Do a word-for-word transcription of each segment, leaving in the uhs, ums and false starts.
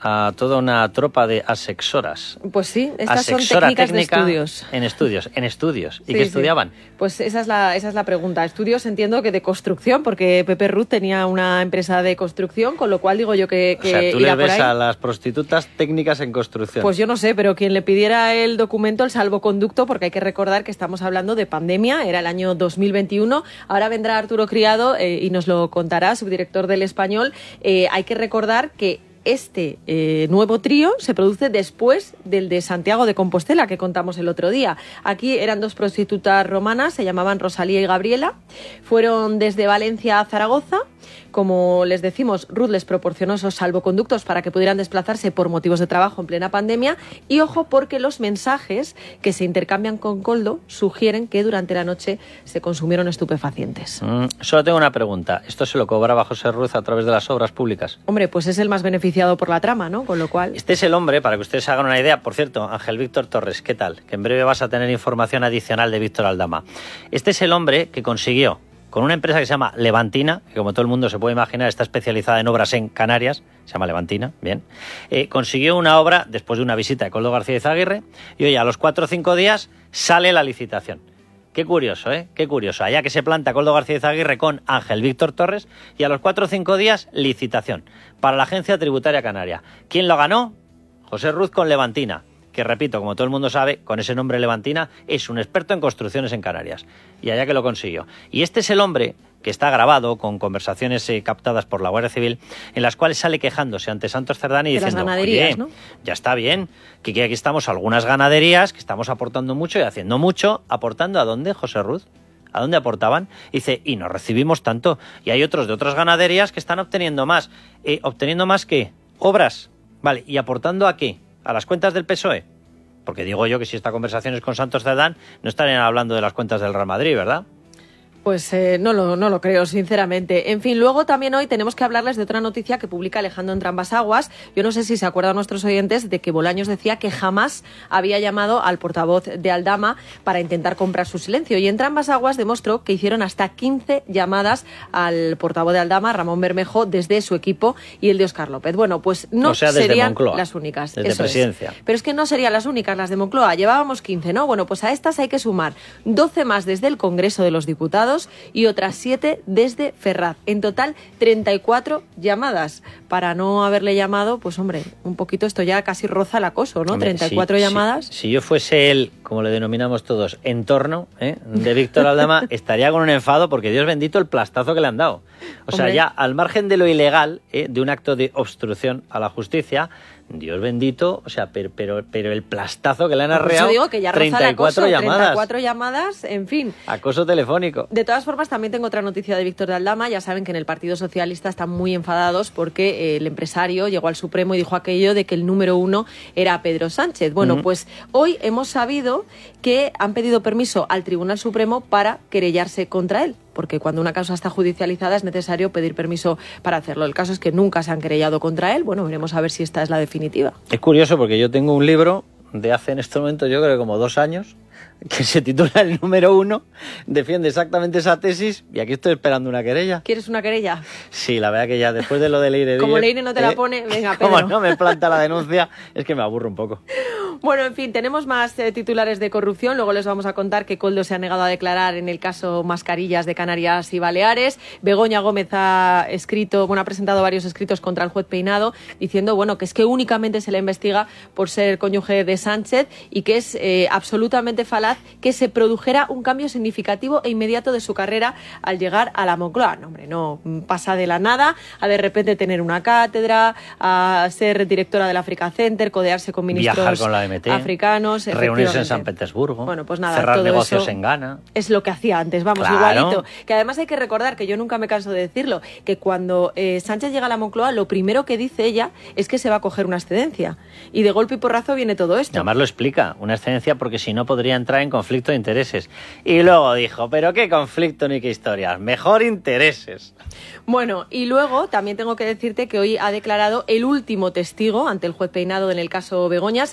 a toda una tropa de asexoras. Pues sí, estas Asexora son técnicas de técnica estudios. En estudios, en estudios. ¿Y Sí, qué sí. estudiaban? Pues esa es, la, esa es la pregunta. Estudios entiendo que de construcción, porque Pepe Ruz tenía una empresa de construcción, con lo cual digo yo que, que O sea, tú irá le ves por ahí. a las prostitutas técnicas en construcción. Pues yo no sé, pero quien le pidiera el documento, el salvoconducto, porque hay que recordar que estamos hablando de pandemia, era el año dos mil veintiuno, ahora vendrá Arturo Criado eh, y nos lo contará, subdirector del Español. Eh, hay que recordar que este eh, nuevo trío se produce después del de Santiago de Compostela que contamos el otro día. Aquí eran dos prostitutas romanas, se llamaban Rosalía y Gabriela, fueron desde Valencia a Zaragoza. Como les decimos, Ruth les proporcionó esos salvoconductos para que pudieran desplazarse por motivos de trabajo en plena pandemia. Y ojo, porque los mensajes que se intercambian con Koldo sugieren que durante la noche se consumieron estupefacientes. Mm, solo tengo una pregunta. ¿Esto se lo cobraba José Ruz a través de las obras públicas? Hombre, pues es el más beneficiado por la trama, ¿no? Con lo cual... Este es el hombre, para que ustedes hagan una idea. Por cierto, Ángel Víctor Torres, ¿qué tal? Que en breve vas a tener información adicional de Víctor Aldama. Este es el hombre que consiguió, con una empresa que se llama Levantina, que como todo el mundo se puede imaginar está especializada en obras en Canarias, se llama Levantina, bien, eh, consiguió una obra después de una visita de Koldo García Izaguirre y oye, a los cuatro o cinco días sale la licitación. Qué curioso, ¿eh? Qué curioso. Allá que se planta Koldo García Izaguirre con Ángel Víctor Torres y a los cuatro o cinco días licitación para la Agencia Tributaria Canaria. ¿Quién lo ganó? José Ruz con Levantina, que repito, como todo el mundo sabe, con ese nombre Levantina, es un experto en construcciones en Canarias. Y allá que lo consiguió. Y este es el hombre que está grabado con conversaciones eh, captadas por la Guardia Civil, en las cuales sale quejándose ante Santos Cerdán y de diciendo, las ganaderías, oye, ¿no? Ya está bien, que aquí estamos algunas ganaderías, que estamos aportando mucho y haciendo mucho, ¿aportando a dónde, José Ruz? ¿A dónde aportaban? Dice, y no recibimos tanto. Y hay otros de otras ganaderías que están obteniendo más. Eh, ¿Obteniendo más qué? Obras. Vale, ¿y aportando a qué? ¿A las cuentas del P S O E? Porque digo yo que si esta conversación es con Santos Cerdán, no estarían hablando de las cuentas del Real Madrid, ¿verdad? Pues eh, no, lo, no lo creo, sinceramente. En fin, luego también hoy tenemos que hablarles de otra noticia que publica Alejandro Entrambas Aguas. Yo no sé si se acuerdan nuestros oyentes de que Bolaños decía que jamás había llamado al portavoz de Aldama para intentar comprar su silencio. Y Entrambas Aguas demostró que hicieron hasta quince llamadas al portavoz de Aldama, Ramón Bermejo, desde su equipo y el de Óscar López. Bueno, pues no o sea, desde serían Moncloa, las únicas. Desde Eso Presidencia. Es. Pero es que no serían las únicas, las de Moncloa. Llevábamos quince, ¿no? Bueno, pues a estas hay que sumar doce más desde el Congreso de los Diputados y otras siete desde Ferraz. En total, treinta y cuatro llamadas. Para no haberle llamado, pues hombre, un poquito esto ya casi roza el acoso, ¿no? Hombre, treinta y cuatro si, llamadas. Si, si yo fuese él, como le denominamos todos, entorno ¿eh? de Víctor Aldama, estaría con un enfado porque, Dios bendito, el plastazo que le han dado. O sea, Hombre. ya al margen de lo ilegal, ¿eh? de un acto de obstrucción a la justicia, Dios bendito, o sea, pero, pero, pero el plastazo que le han Por eso arreado, digo que ya roza el treinta y cuatro acoso, llamadas. treinta y cuatro llamadas, en fin. Acoso telefónico. De todas formas, también tengo otra noticia de Víctor de Aldama. Ya saben que en el Partido Socialista están muy enfadados porque eh, el empresario llegó al Supremo y dijo aquello de que el número uno era Pedro Sánchez. Bueno, uh-huh. pues hoy hemos sabido que han pedido permiso al Tribunal Supremo para querellarse contra él, porque cuando una causa está judicializada es necesario pedir permiso para hacerlo. El caso es que nunca se han querellado contra él. Bueno, veremos a ver si esta es la definitiva. Es curioso porque yo tengo un libro de hace en este momento yo creo que como dos años que se titula El número uno, defiende exactamente esa tesis y aquí estoy esperando una querella. ¿Quieres una querella? Sí, la verdad que ya después de lo de Leire Como Díez, Leire no te eh, la pone, venga, Pedro. Como no me planta la denuncia, es que me aburro un poco. Bueno, en fin, tenemos más eh, titulares de corrupción. Luego les vamos a contar que Koldo se ha negado a declarar en el caso Mascarillas de Canarias y Baleares. Begoña Gómez ha escrito, bueno, ha presentado varios escritos contra el juez Peinado diciendo, bueno, que es que únicamente se le investiga por ser cónyuge de Sánchez y que es eh, absolutamente falaz que se produjera un cambio significativo e inmediato de su carrera al llegar a la Moncloa. No, hombre, no pasa de la nada a de repente tener una cátedra, a ser directora del Africa Center, codearse con ministros Viajar con la M T, africanos, reunirse en San Petersburgo, bueno, pues nada, cerrar todo negocios eso en Ghana. Es lo que hacía antes, vamos, claro. igualito. Que además hay que recordar, que yo nunca me canso de decirlo, que cuando eh, Sánchez llega a la Moncloa, lo primero que dice ella es que se va a coger una excedencia. Y de golpe y porrazo viene todo esto. Además lo explica, una excedencia porque si no podría entrar en conflicto de intereses. Y luego dijo, pero qué conflicto ni qué historias, mejor intereses. Bueno, y luego también tengo que decirte que hoy ha declarado el último testigo ante el juez Peinado en el caso Begoña. Se trata del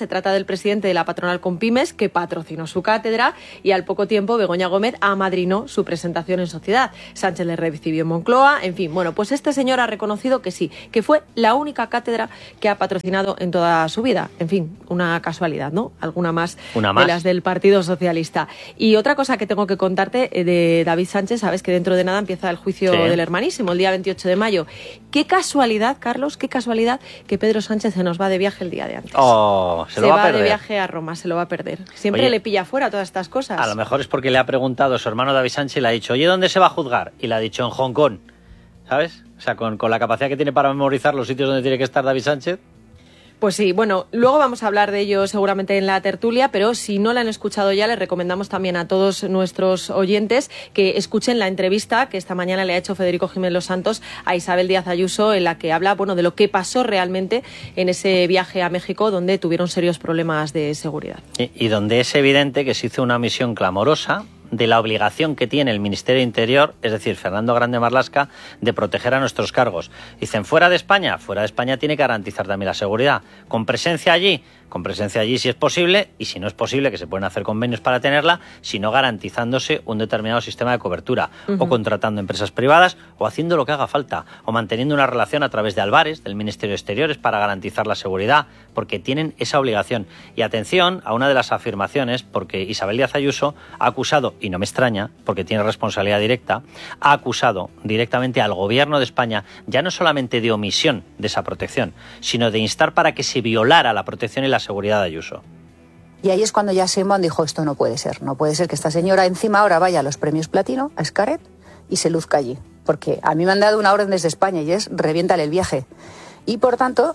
del presidente de la patronal Compymes, que patrocinó su cátedra, y al poco tiempo Begoña Gómez amadrinó su presentación en sociedad. Sánchez le recibió en Moncloa, en fin. Bueno, pues este señor ha reconocido que sí, que fue la única cátedra que ha patrocinado en toda su vida. En fin, una casualidad, ¿no? Alguna más, una más. de las del Partido Socialista. Y otra cosa que tengo que contarte de David Sánchez, sabes que dentro de nada empieza el juicio sí. del hermanísimo, el día veintiocho de mayo. Qué casualidad, Carlos, qué casualidad que Pedro Sánchez se nos va de viaje el día de antes. Oh, se, se lo va, va a perder. de viaje a Roma, se lo va a perder. Siempre oye, le pilla fuera todas estas cosas. A lo mejor es porque le ha preguntado su hermano David Sánchez y le ha dicho, oye, ¿dónde se va a juzgar? Y le ha dicho, en Hong Kong, ¿sabes? O sea, con, con la capacidad que tiene para memorizar los sitios donde tiene que estar David Sánchez. Pues sí, bueno, luego vamos a hablar de ello seguramente en la tertulia, pero si no la han escuchado ya, les recomendamos también a todos nuestros oyentes que escuchen la entrevista que esta mañana le ha hecho Federico Jiménez Los Santos a Isabel Díaz Ayuso, en la que habla, bueno, de lo que pasó realmente en ese viaje a México, donde tuvieron serios problemas de seguridad. Y, y donde es evidente que se hizo una misión clamorosa de la obligación que tiene el Ministerio de Interior, es decir, Fernando Grande Marlaska, de proteger a nuestros cargos. Dicen, fuera de España, fuera de España tiene que garantizar también la seguridad. Con presencia allí, con presencia allí si es posible, y si no es posible, que se pueden hacer convenios para tenerla, sino garantizándose un determinado sistema de cobertura, uh-huh. o contratando empresas privadas, o haciendo lo que haga falta, o manteniendo una relación a través de Albares, del Ministerio de Exteriores, para garantizar la seguridad, porque tienen esa obligación. Y atención a una de las afirmaciones, porque Isabel Díaz Ayuso ha acusado, y no me extraña, porque tiene responsabilidad directa, ha acusado directamente al Gobierno de España, ya no solamente de omisión de esa protección, sino de instar para que se violara la protección y la seguridad de Ayuso. Y ahí es cuando ya Sheinbaum dijo, esto no puede ser, no puede ser que esta señora encima ahora vaya a los premios Platino, a Xcaret, y se luzca allí. Porque a mí me han dado una orden desde España y es, reviéntale el viaje. Y por tanto,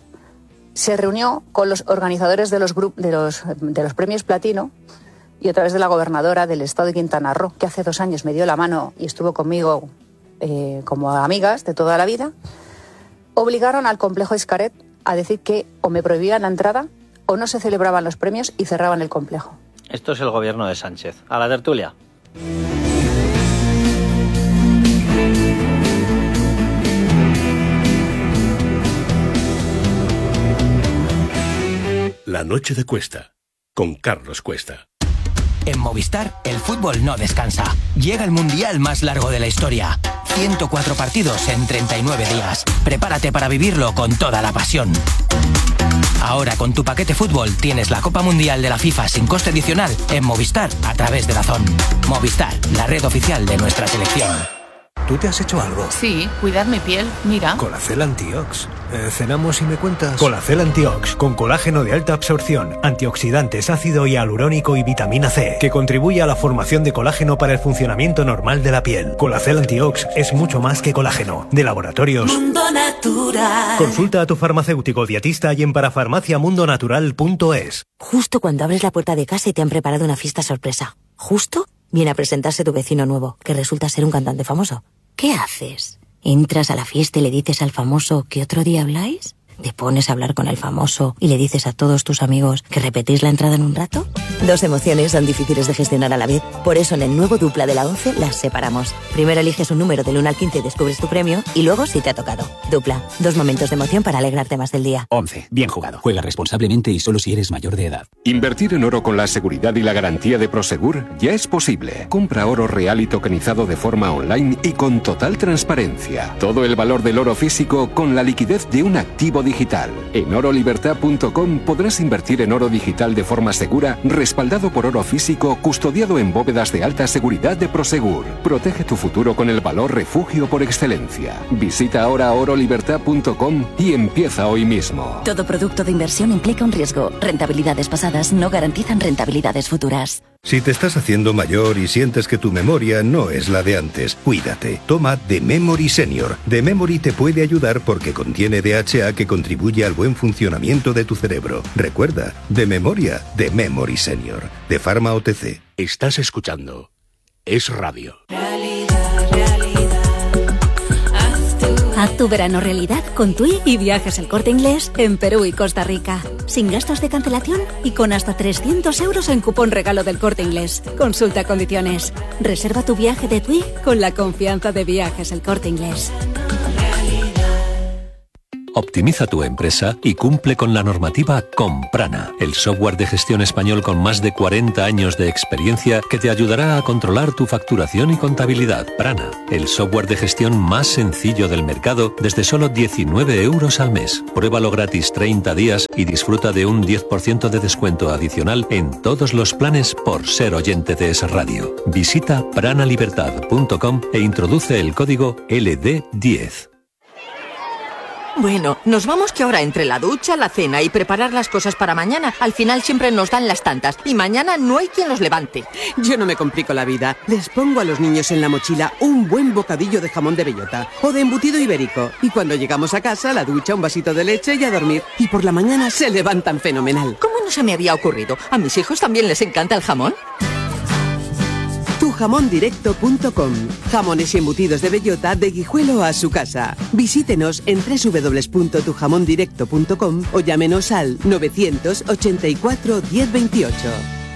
se reunió con los organizadores de los, grup- de los, de los premios Platino y a través de la gobernadora del estado de Quintana Roo, que hace dos años me dio la mano y estuvo conmigo eh, como amigas de toda la vida, obligaron al complejo Xcaret a decir que o me prohibían la entrada o no se celebraban los premios y cerraban el complejo. Esto es el gobierno de Sánchez. A la tertulia. La noche de Cuesta, con Carlos Cuesta. En Movistar, el fútbol no descansa. Llega el mundial más largo de la historia. ciento cuatro partidos en treinta y nueve días. Prepárate para vivirlo con toda la pasión. Ahora con tu paquete fútbol tienes la Copa Mundial de la FIFA sin coste adicional en Movistar a través de DAZN. Movistar, la red oficial de nuestra selección. ¿Tú te has hecho algo? Sí, cuidar mi piel, mira. Colacel Antiox. Eh, cenamos y me cuentas. Colacel Antiox, con colágeno de alta absorción, antioxidantes, ácido hialurónico y vitamina C, que contribuye a la formación de colágeno para el funcionamiento normal de la piel. Colacel Antiox es mucho más que colágeno. De Laboratorios Mundo Natural. Consulta a tu farmacéutico dietista y en parafarmacia mundo natural punto es. Justo cuando abres la puerta de casa y te han preparado una fiesta sorpresa. Justo viene a presentarse tu vecino nuevo, que resulta ser un cantante famoso. ¿Qué haces? ¿Entras a la fiesta y le dices al famoso que otro día habláis? ¿Te pones a hablar con el famoso y le dices a todos tus amigos que repetís la entrada en un rato? Dos emociones son difíciles de gestionar a la vez. Por eso en el nuevo Dupla de la once las separamos. Primero eliges un número del uno al quince y descubres tu premio, y luego si te ha tocado. Dupla, dos momentos de emoción para alegrarte más del día. once. Bien jugado. Juega responsablemente y solo si eres mayor de edad. Invertir en oro con la seguridad y la garantía de Prosegur ya es posible. Compra oro real y tokenizado de forma online y con total transparencia. Todo el valor del oro físico con la liquidez de un activo digital. En oro libertad punto com podrás invertir en oro digital de forma segura, respaldado por oro físico, custodiado en bóvedas de alta seguridad de Prosegur. Protege tu futuro con el valor refugio por excelencia. Visita ahora oro libertad punto com y empieza hoy mismo. Todo producto de inversión implica un riesgo. Rentabilidades pasadas no garantizan rentabilidades futuras. Si te estás haciendo mayor y sientes que tu memoria no es la de antes, cuídate. Toma The Memory Senior. The Memory te puede ayudar porque contiene D H A que contribuye al buen funcionamiento de tu cerebro. Recuerda, de memoria, The Memory Senior. De Pharma O T C. Estás escuchando Es Radio. Haz tu verano realidad con TUI y Viajes El Corte Inglés en Perú y Costa Rica. Sin gastos de cancelación y con hasta trescientos euros en cupón regalo del Corte Inglés. Consulta condiciones. Reserva tu viaje de TUI con la confianza de Viajes El Corte Inglés. Optimiza tu empresa y cumple con la normativa con Prana, el software de gestión español con más de cuarenta años de experiencia que te ayudará a controlar tu facturación y contabilidad. Prana, el software de gestión más sencillo del mercado desde solo diecinueve euros al mes. Pruébalo gratis treinta días y disfruta de un diez por ciento de descuento adicional en todos los planes por ser oyente de Es Radio. Visita pranalibertad punto com e introduce el código L D diez. Bueno, nos vamos que ahora entre la ducha, la cena y preparar las cosas para mañana, al final siempre nos dan las tantas y mañana no hay quien los levante. Yo no me complico la vida. Les pongo a los niños en la mochila un buen bocadillo de jamón de bellota o de embutido ibérico. Y cuando llegamos a casa, la ducha, un vasito de leche y a dormir. Y por la mañana se levantan fenomenal. ¿Cómo no se me había ocurrido? ¿A mis hijos también les encanta el jamón? tu jamón directo punto com. Jamones y embutidos de bellota de Guijuelo a su casa. Visítenos en doble u doble u doble u punto tu jamón directo punto com o llámenos al novecientos ochenta y cuatro diez veintiocho.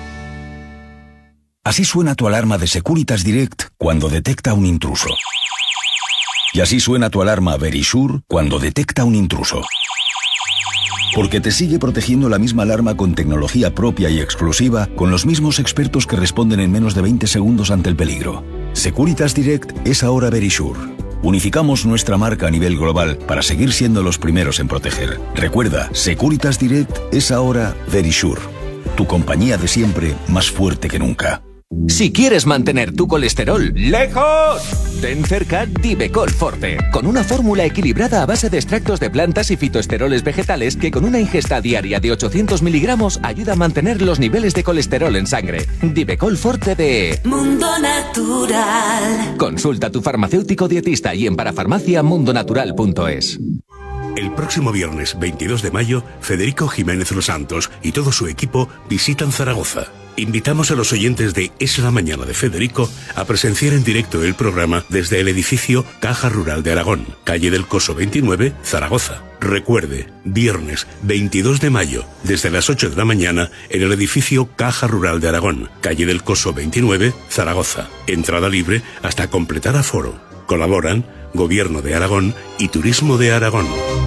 Así suena tu alarma de Securitas Direct cuando detecta un intruso. Y así suena tu alarma Verisure cuando detecta un intruso. Porque te sigue protegiendo la misma alarma con tecnología propia y exclusiva, con los mismos expertos que responden en menos de veinte segundos ante el peligro. Securitas Direct es ahora Verisure. Unificamos nuestra marca a nivel global para seguir siendo los primeros en proteger. Recuerda, Securitas Direct es ahora Verisure. Tu compañía de siempre más fuerte que nunca. Si quieres mantener tu colesterol lejos, ten cerca Divecol Forte, con una fórmula equilibrada a base de extractos de plantas y fitoesteroles vegetales que con una ingesta diaria de ochocientos miligramos ayuda a mantener los niveles de colesterol en sangre. Divecol Forte de Mundo Natural. Consulta a tu farmacéutico dietista y en parafarmacia mundonatural punto es. El próximo viernes veintidós de mayo, Federico Jiménez Los Santos y todo su equipo visitan Zaragoza. Invitamos a los oyentes de Es la Mañana de Federico a presenciar en directo el programa desde el edificio Caja Rural de Aragón, calle del Coso veintinueve, Zaragoza. Recuerde, viernes veintidós de mayo, desde las ocho de la mañana, en el edificio Caja Rural de Aragón, calle del Coso veintinueve, Zaragoza. Entrada libre hasta completar aforo. Colaboran Gobierno de Aragón y Turismo de Aragón.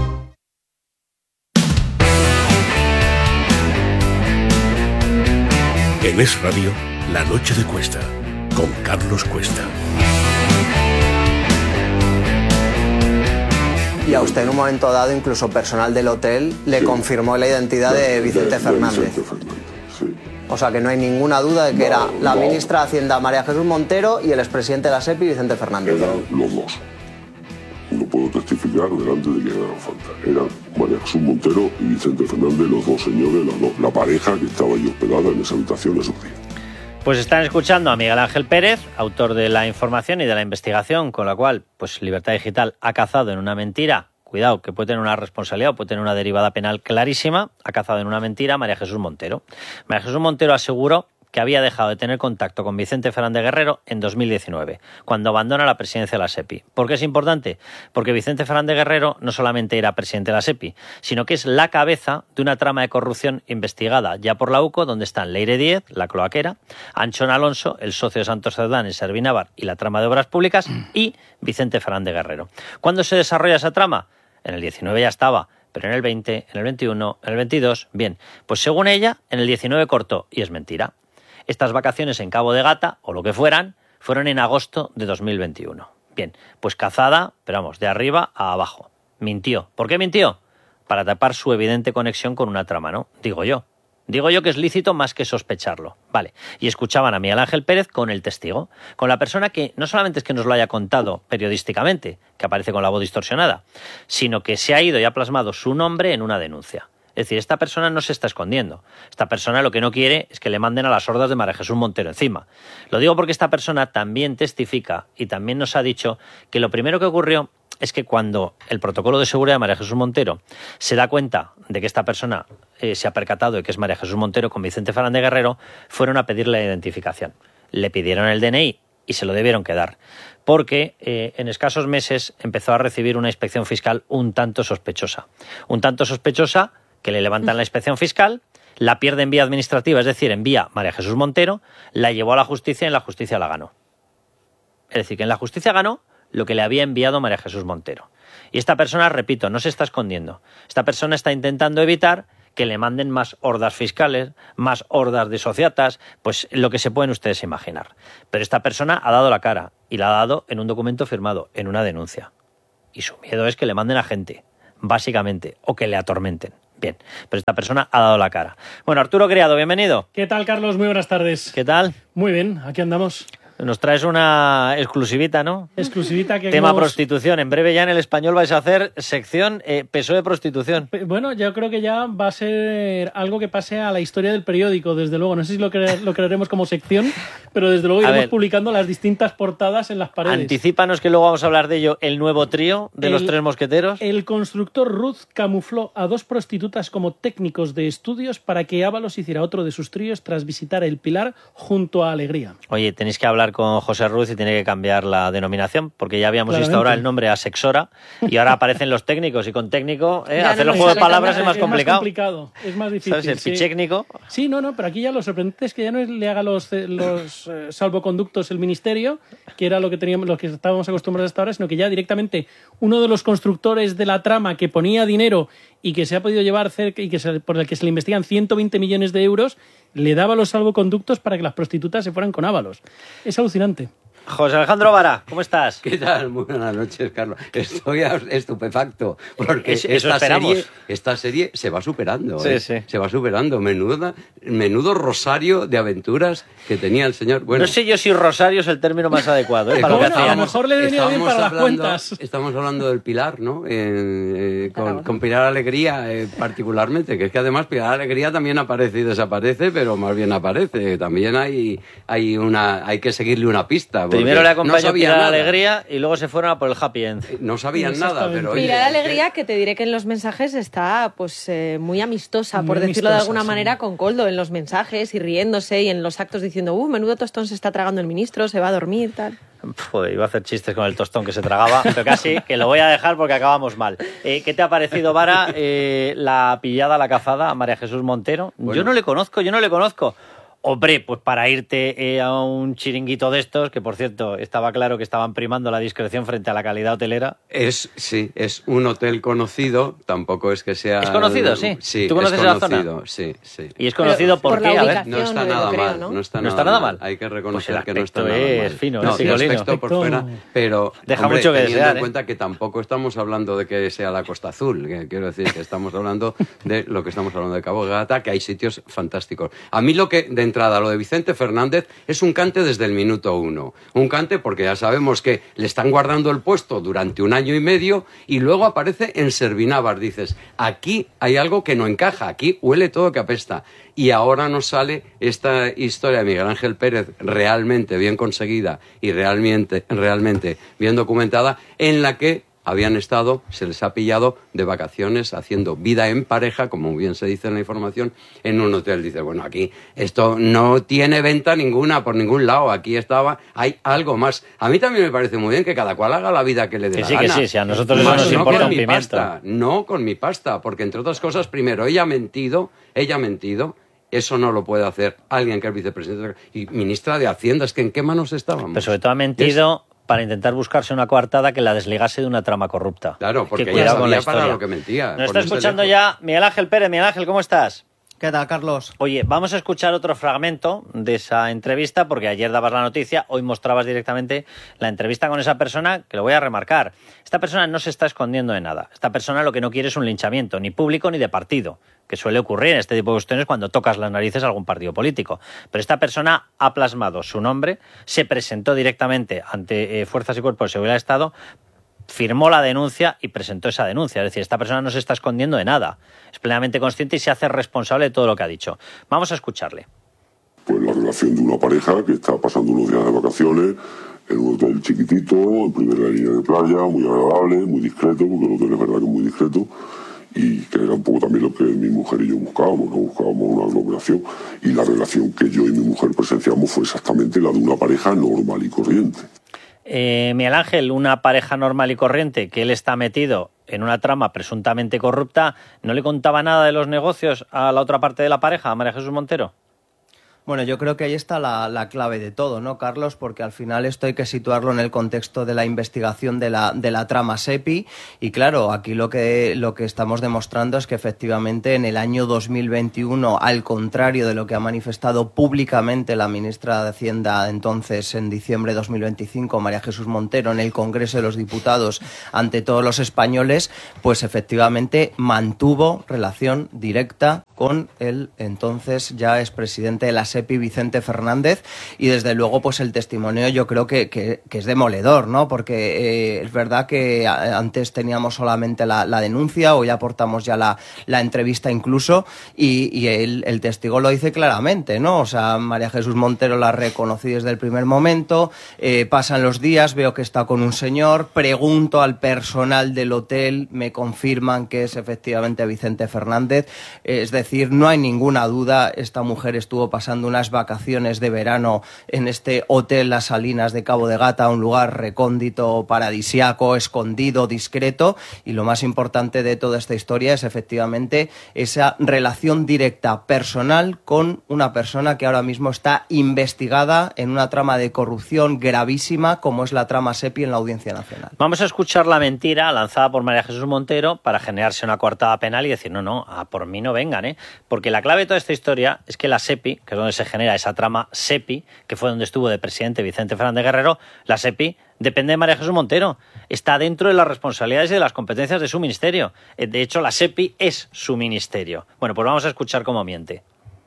En Es Radio, La Noche de Cuesta, con Carlos Cuesta. Y a usted en un momento dado, incluso personal del hotel, le sí. confirmó la identidad de, de Vicente de, Fernández. De Vicente Fernández, sí. O sea que no hay ninguna duda de que no, era la no. ministra de Hacienda María Jesús Montero y el expresidente de la SEPI Vicente Fernández. Eran los dos. No puedo testificar delante de quien haga falta. Eran María Jesús Montero y Vicente Fernández, los dos señores, la, la pareja que estaba ahí hospedada en esa habitación esos días. Pues están escuchando a Miguel Ángel Pérez, autor de la información y de la investigación, con la cual pues Libertad Digital ha cazado en una mentira. Cuidado, que puede tener una responsabilidad o puede tener una derivada penal clarísima. Ha cazado en una mentira a María Jesús Montero. María Jesús Montero aseguró que había dejado de tener contacto con Vicente Fernández Guerrero en dos mil diecinueve, cuando abandona la presidencia de la SEPI. ¿Por qué es importante? Porque Vicente Fernández Guerrero no solamente era presidente de la SEPI, sino que es la cabeza de una trama de corrupción investigada ya por la UCO, donde están Leire Díez, la cloaquera, Anchón Alonso, el socio de Santos Cerdán en Servinávar y la trama de obras públicas, y Vicente Fernández Guerrero. ¿Cuándo se desarrolla esa trama? En el diecinueve ya estaba, pero en el veinte, en el veintiuno, en el veintidós, bien, pues según ella, en el diecinueve cortó, y es mentira. Estas vacaciones en Cabo de Gata, o lo que fueran, fueron en agosto de dos mil veintiuno. Bien, pues cazada, pero vamos, de arriba a abajo. Mintió. ¿Por qué mintió? Para tapar su evidente conexión con una trama, ¿no? Digo yo. Digo yo que es lícito más que sospecharlo. Vale. Y escuchaban a Miguel Ángel Pérez con el testigo, con la persona que no solamente es que nos lo haya contado periodísticamente, que aparece con la voz distorsionada, sino que se ha ido y ha plasmado su nombre en una denuncia. Es decir, esta persona no se está escondiendo. Esta persona lo que no quiere es que le manden a las hordas de María Jesús Montero encima. Lo digo porque esta persona también testifica y también nos ha dicho que lo primero que ocurrió es que cuando el protocolo de seguridad de María Jesús Montero se da cuenta de que esta persona eh, se ha percatado de que es María Jesús Montero con Vicente Fernández Guerrero, fueron a pedirle la identificación. Le pidieron el D N I y se lo debieron quedar, porque eh, en escasos meses empezó a recibir una inspección fiscal un tanto sospechosa. Un tanto sospechosa que le levantan la inspección fiscal, la pierde en vía administrativa, es decir, en vía María Jesús Montero, la llevó a la justicia y en la justicia la ganó. Es decir, que en la justicia ganó lo que le había enviado María Jesús Montero. Y esta persona, repito, no se está escondiendo. Esta persona está intentando evitar que le manden más hordas fiscales, más hordas de sociatas, pues lo que se pueden ustedes imaginar. Pero esta persona ha dado la cara y la ha dado en un documento firmado, en una denuncia. Y su miedo es que le manden a gente, básicamente, o que le atormenten. Bien, pero esta persona ha dado la cara. Bueno, Arturo Criado, bienvenido. ¿Qué tal, Carlos? Muy buenas tardes. ¿Qué tal? Muy bien, aquí andamos. Nos traes una exclusivita, ¿no? Exclusivita que Tema hemos... prostitución. En breve ya en El Español vais a hacer sección eh, P S O E prostitución. Bueno, yo creo que ya va a ser algo que pase a la historia del periódico, desde luego. No sé si lo, cre lo crearemos como sección, pero desde luego iremos publicando las distintas portadas en las paredes. Anticípanos que luego vamos a hablar de ello. El nuevo trío de el, los tres mosqueteros. El constructor Ruth camufló a dos prostitutas como técnicos de estudios para que Ábalos hiciera otro de sus tríos tras visitar el Pilar junto a Alegría. Oye, tenéis que hablar con José Ruz y tiene que cambiar la denominación, porque ya habíamos Claramente. visto ahora el nombre Asexora y ahora aparecen los técnicos, y con técnico eh, hacer no el juego de palabras es más complicado. Es más complicado, es más difícil. ¿Sabes? El sí. Pichécnico. Sí, no, no, pero aquí ya lo sorprendente es que ya no es, le haga los, los eh, salvoconductos el ministerio, que era lo que teníamos, lo que estábamos acostumbrados hasta ahora, sino que ya directamente uno de los constructores de la trama que ponía dinero y que se ha podido llevar cerca y que se, por el que se le investigan ciento veinte millones de euros, le daba los salvoconductos para que las prostitutas se fueran con Ábalos. Es alucinante. José Alejandro Vara, ¿cómo estás? ¿Qué tal? Muy buenas noches, Carlos. Estoy estupefacto porque eso, esta, eso serie, esta serie se va superando. Sí, ¿eh? sí. Se va superando. Menuda, menudo rosario de aventuras que tenía el señor. Bueno, no sé yo si rosario es el término más adecuado. ¿eh? Para bueno, lo que a lo mejor le venía bien para hablando, las cuentas. Estamos hablando del Pilar, ¿no? Eh, eh, con, con Pilar Alegría eh, particularmente, que es que además Pilar Alegría también aparece y desaparece, pero más bien aparece. También hay, hay, una, hay que seguirle una pista. Primero le acompañó no Pilar Alegría y luego se fueron a por el Happy End. No sabían nada, pero... Oye, Pilar Alegría, que te diré que en los mensajes está pues eh, muy amistosa, muy por decirlo amistosa, de alguna sí. manera, con Coldo en los mensajes y riéndose y en los actos diciendo, uh, menudo tostón se está tragando el ministro, se va a dormir, tal. Joder, iba a hacer chistes con el tostón que se tragaba, pero casi que lo voy a dejar porque acabamos mal. Eh, ¿Qué te ha parecido, Vara, eh, la pillada, la cazada a María Jesús Montero? Bueno. Yo no le conozco, yo no le conozco. Hombre, pues para irte eh, a un chiringuito de estos, que por cierto, estaba claro que estaban primando la discreción frente a la calidad hotelera. Es, sí, es un hotel conocido, tampoco es que sea... ¿Es conocido, sí? Sí, ¿Tú conoces es conocido, la zona? Sí, sí. ¿Y es conocido por, por qué? A ver. No está nada creo, mal, ¿no? no está, ¿No nada, está nada mal. mal. Hay que reconocer pues que no está nada es mal. fino, no, es el aspecto por fuera, pero deja hombre, mucho que teniendo desear, en cuenta ¿eh? que tampoco estamos hablando de que sea la Costa Azul, que quiero decir que estamos hablando de lo que estamos hablando de Cabo Gata, que hay sitios fantásticos. A mí lo que, de entrada, lo de Vicente Fernández es un cante desde el minuto uno. Un cante porque ya sabemos que le están guardando el puesto durante un año y medio y luego aparece en Servinavas. Dices, aquí hay algo que no encaja, aquí huele todo que apesta. Y ahora nos sale esta historia de Miguel Ángel Pérez realmente bien conseguida y realmente, realmente bien documentada, en la que habían estado, se les ha pillado de vacaciones haciendo vida en pareja, como bien se dice en la información, en un hotel. Dice, bueno, aquí esto no tiene venta ninguna por ningún lado, aquí estaba, hay algo más. A mí también me parece muy bien que cada cual haga la vida que le dé que la sí, gana. Que sí, sí, a nosotros eso Más nos no importa con un mi pimiento. pasta, no con mi pasta, porque entre otras cosas, primero, ella ha mentido, ella ha mentido, eso no lo puede hacer alguien que es vicepresidente y ministra de Hacienda, es que ¿en qué manos estábamos? Pero sobre todo ha mentido... Es... para intentar buscarse una coartada que la desligase de una trama corrupta. Claro, porque ella sabía para lo que mentía. Nos está escuchando ya Miguel Ángel Pérez. Miguel Ángel, ¿cómo estás? ¿Qué tal, Carlos? Oye, vamos a escuchar otro fragmento de esa entrevista, porque ayer dabas la noticia, hoy mostrabas directamente la entrevista con esa persona, que lo voy a remarcar. Esta persona no se está escondiendo de nada. Esta persona lo que no quiere es un linchamiento, ni público ni de partido, que suele ocurrir en este tipo de cuestiones cuando tocas las narices a algún partido político. Pero esta persona ha plasmado su nombre, se presentó directamente ante eh, Fuerzas y Cuerpos de Seguridad del Estado, firmó la denuncia y presentó esa denuncia. Es decir, esta persona no se está escondiendo de nada. Es plenamente consciente y se hace responsable de todo lo que ha dicho. Vamos a escucharle. Pues la relación de una pareja que está pasando unos días de vacaciones en un hotel chiquitito, en primera línea de playa, muy agradable, muy discreto, porque el hotel es verdad que es muy discreto, y que era un poco también lo que mi mujer y yo buscábamos, ¿no? Buscábamos una aglomeración, y la relación que yo y mi mujer presenciamos fue exactamente la de una pareja normal y corriente. Eh, Miguel Ángel, una pareja normal y corriente, que él está metido en una trama presuntamente corrupta, ¿no le contaba nada de los negocios a la otra parte de la pareja, a María Jesús Montero? Bueno, yo creo que ahí está la, la clave de todo, ¿no, Carlos? Porque al final esto hay que situarlo en el contexto de la investigación de la, de la trama SEPI y claro, aquí lo que, lo que estamos demostrando es que efectivamente en el año dos mil veintiuno, al contrario de lo que ha manifestado públicamente la ministra de Hacienda entonces en diciembre de dos mil veinticinco, María Jesús Montero, en el Congreso de los Diputados ante todos los españoles, pues efectivamente mantuvo relación directa con el entonces ya expresidente de la SEPI, Vicente Fernández, y desde luego pues el testimonio yo creo que, que, que es demoledor, ¿no? Porque eh, es verdad que antes teníamos solamente la, la denuncia, hoy aportamos ya la, la entrevista incluso, y, y el, el testigo lo dice claramente, ¿no? O sea, María Jesús Montero la reconocí desde el primer momento, eh, pasan los días, veo que está con un señor, pregunto al personal del hotel, me confirman que es efectivamente Vicente Fernández, eh, es decir, Es decir, no hay ninguna duda, esta mujer estuvo pasando unas vacaciones de verano en este hotel Las Salinas de Cabo de Gata, un lugar recóndito, paradisiaco, escondido, discreto, y lo más importante de toda esta historia es efectivamente esa relación directa personal con una persona que ahora mismo está investigada en una trama de corrupción gravísima como es la trama SEPI en la Audiencia Nacional. Vamos a escuchar la mentira lanzada por María Jesús Montero para generarse una coartada penal y decir, no, no, a por mí no vengan, ¿eh? Porque la clave de toda esta historia es que la SEPI, que es donde se genera esa trama SEPI, que fue donde estuvo de presidente Vicente Fernández Guerrero, la SEPI depende de María Jesús Montero. Está dentro de las responsabilidades y de las competencias de su ministerio. De hecho, la SEPI es su ministerio. Bueno, pues vamos a escuchar cómo miente.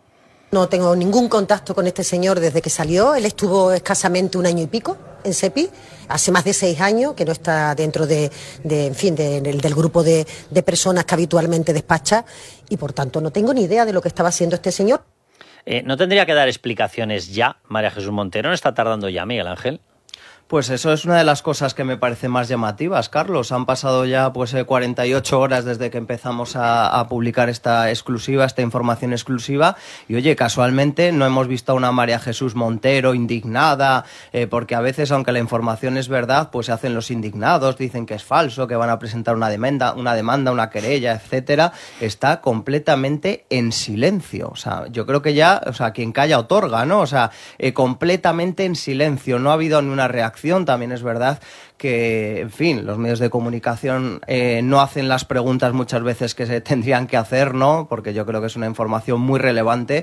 No tengo ningún contacto con este señor desde que salió. Él estuvo escasamente un año y pico en SEPI, hace más de seis años que no está dentro de, de en fin, de, de, del grupo de, de personas que habitualmente despacha y por tanto no tengo ni idea de lo que estaba haciendo este señor. Eh, ¿No tendría que dar explicaciones ya María Jesús Montero? ¿No está tardando ya, Miguel Ángel? Pues eso es una de las cosas que me parece más llamativas, Carlos. Han pasado ya pues cuarenta y ocho horas desde que empezamos a, a publicar esta exclusiva, esta información exclusiva. Y oye, casualmente no hemos visto a una María Jesús Montero indignada, eh, porque a veces, aunque la información es verdad, pues se hacen los indignados, dicen que es falso, que van a presentar una demanda, una demanda, una querella, etcétera. Está completamente en silencio. O sea, yo creo que ya, o sea, quien calla otorga, ¿no? O sea, eh, completamente en silencio. No ha habido ni una reacción. También es verdad que, en fin, los medios de comunicación eh, no hacen las preguntas muchas veces que se tendrían que hacer, ¿no? Porque yo creo que es una información muy relevante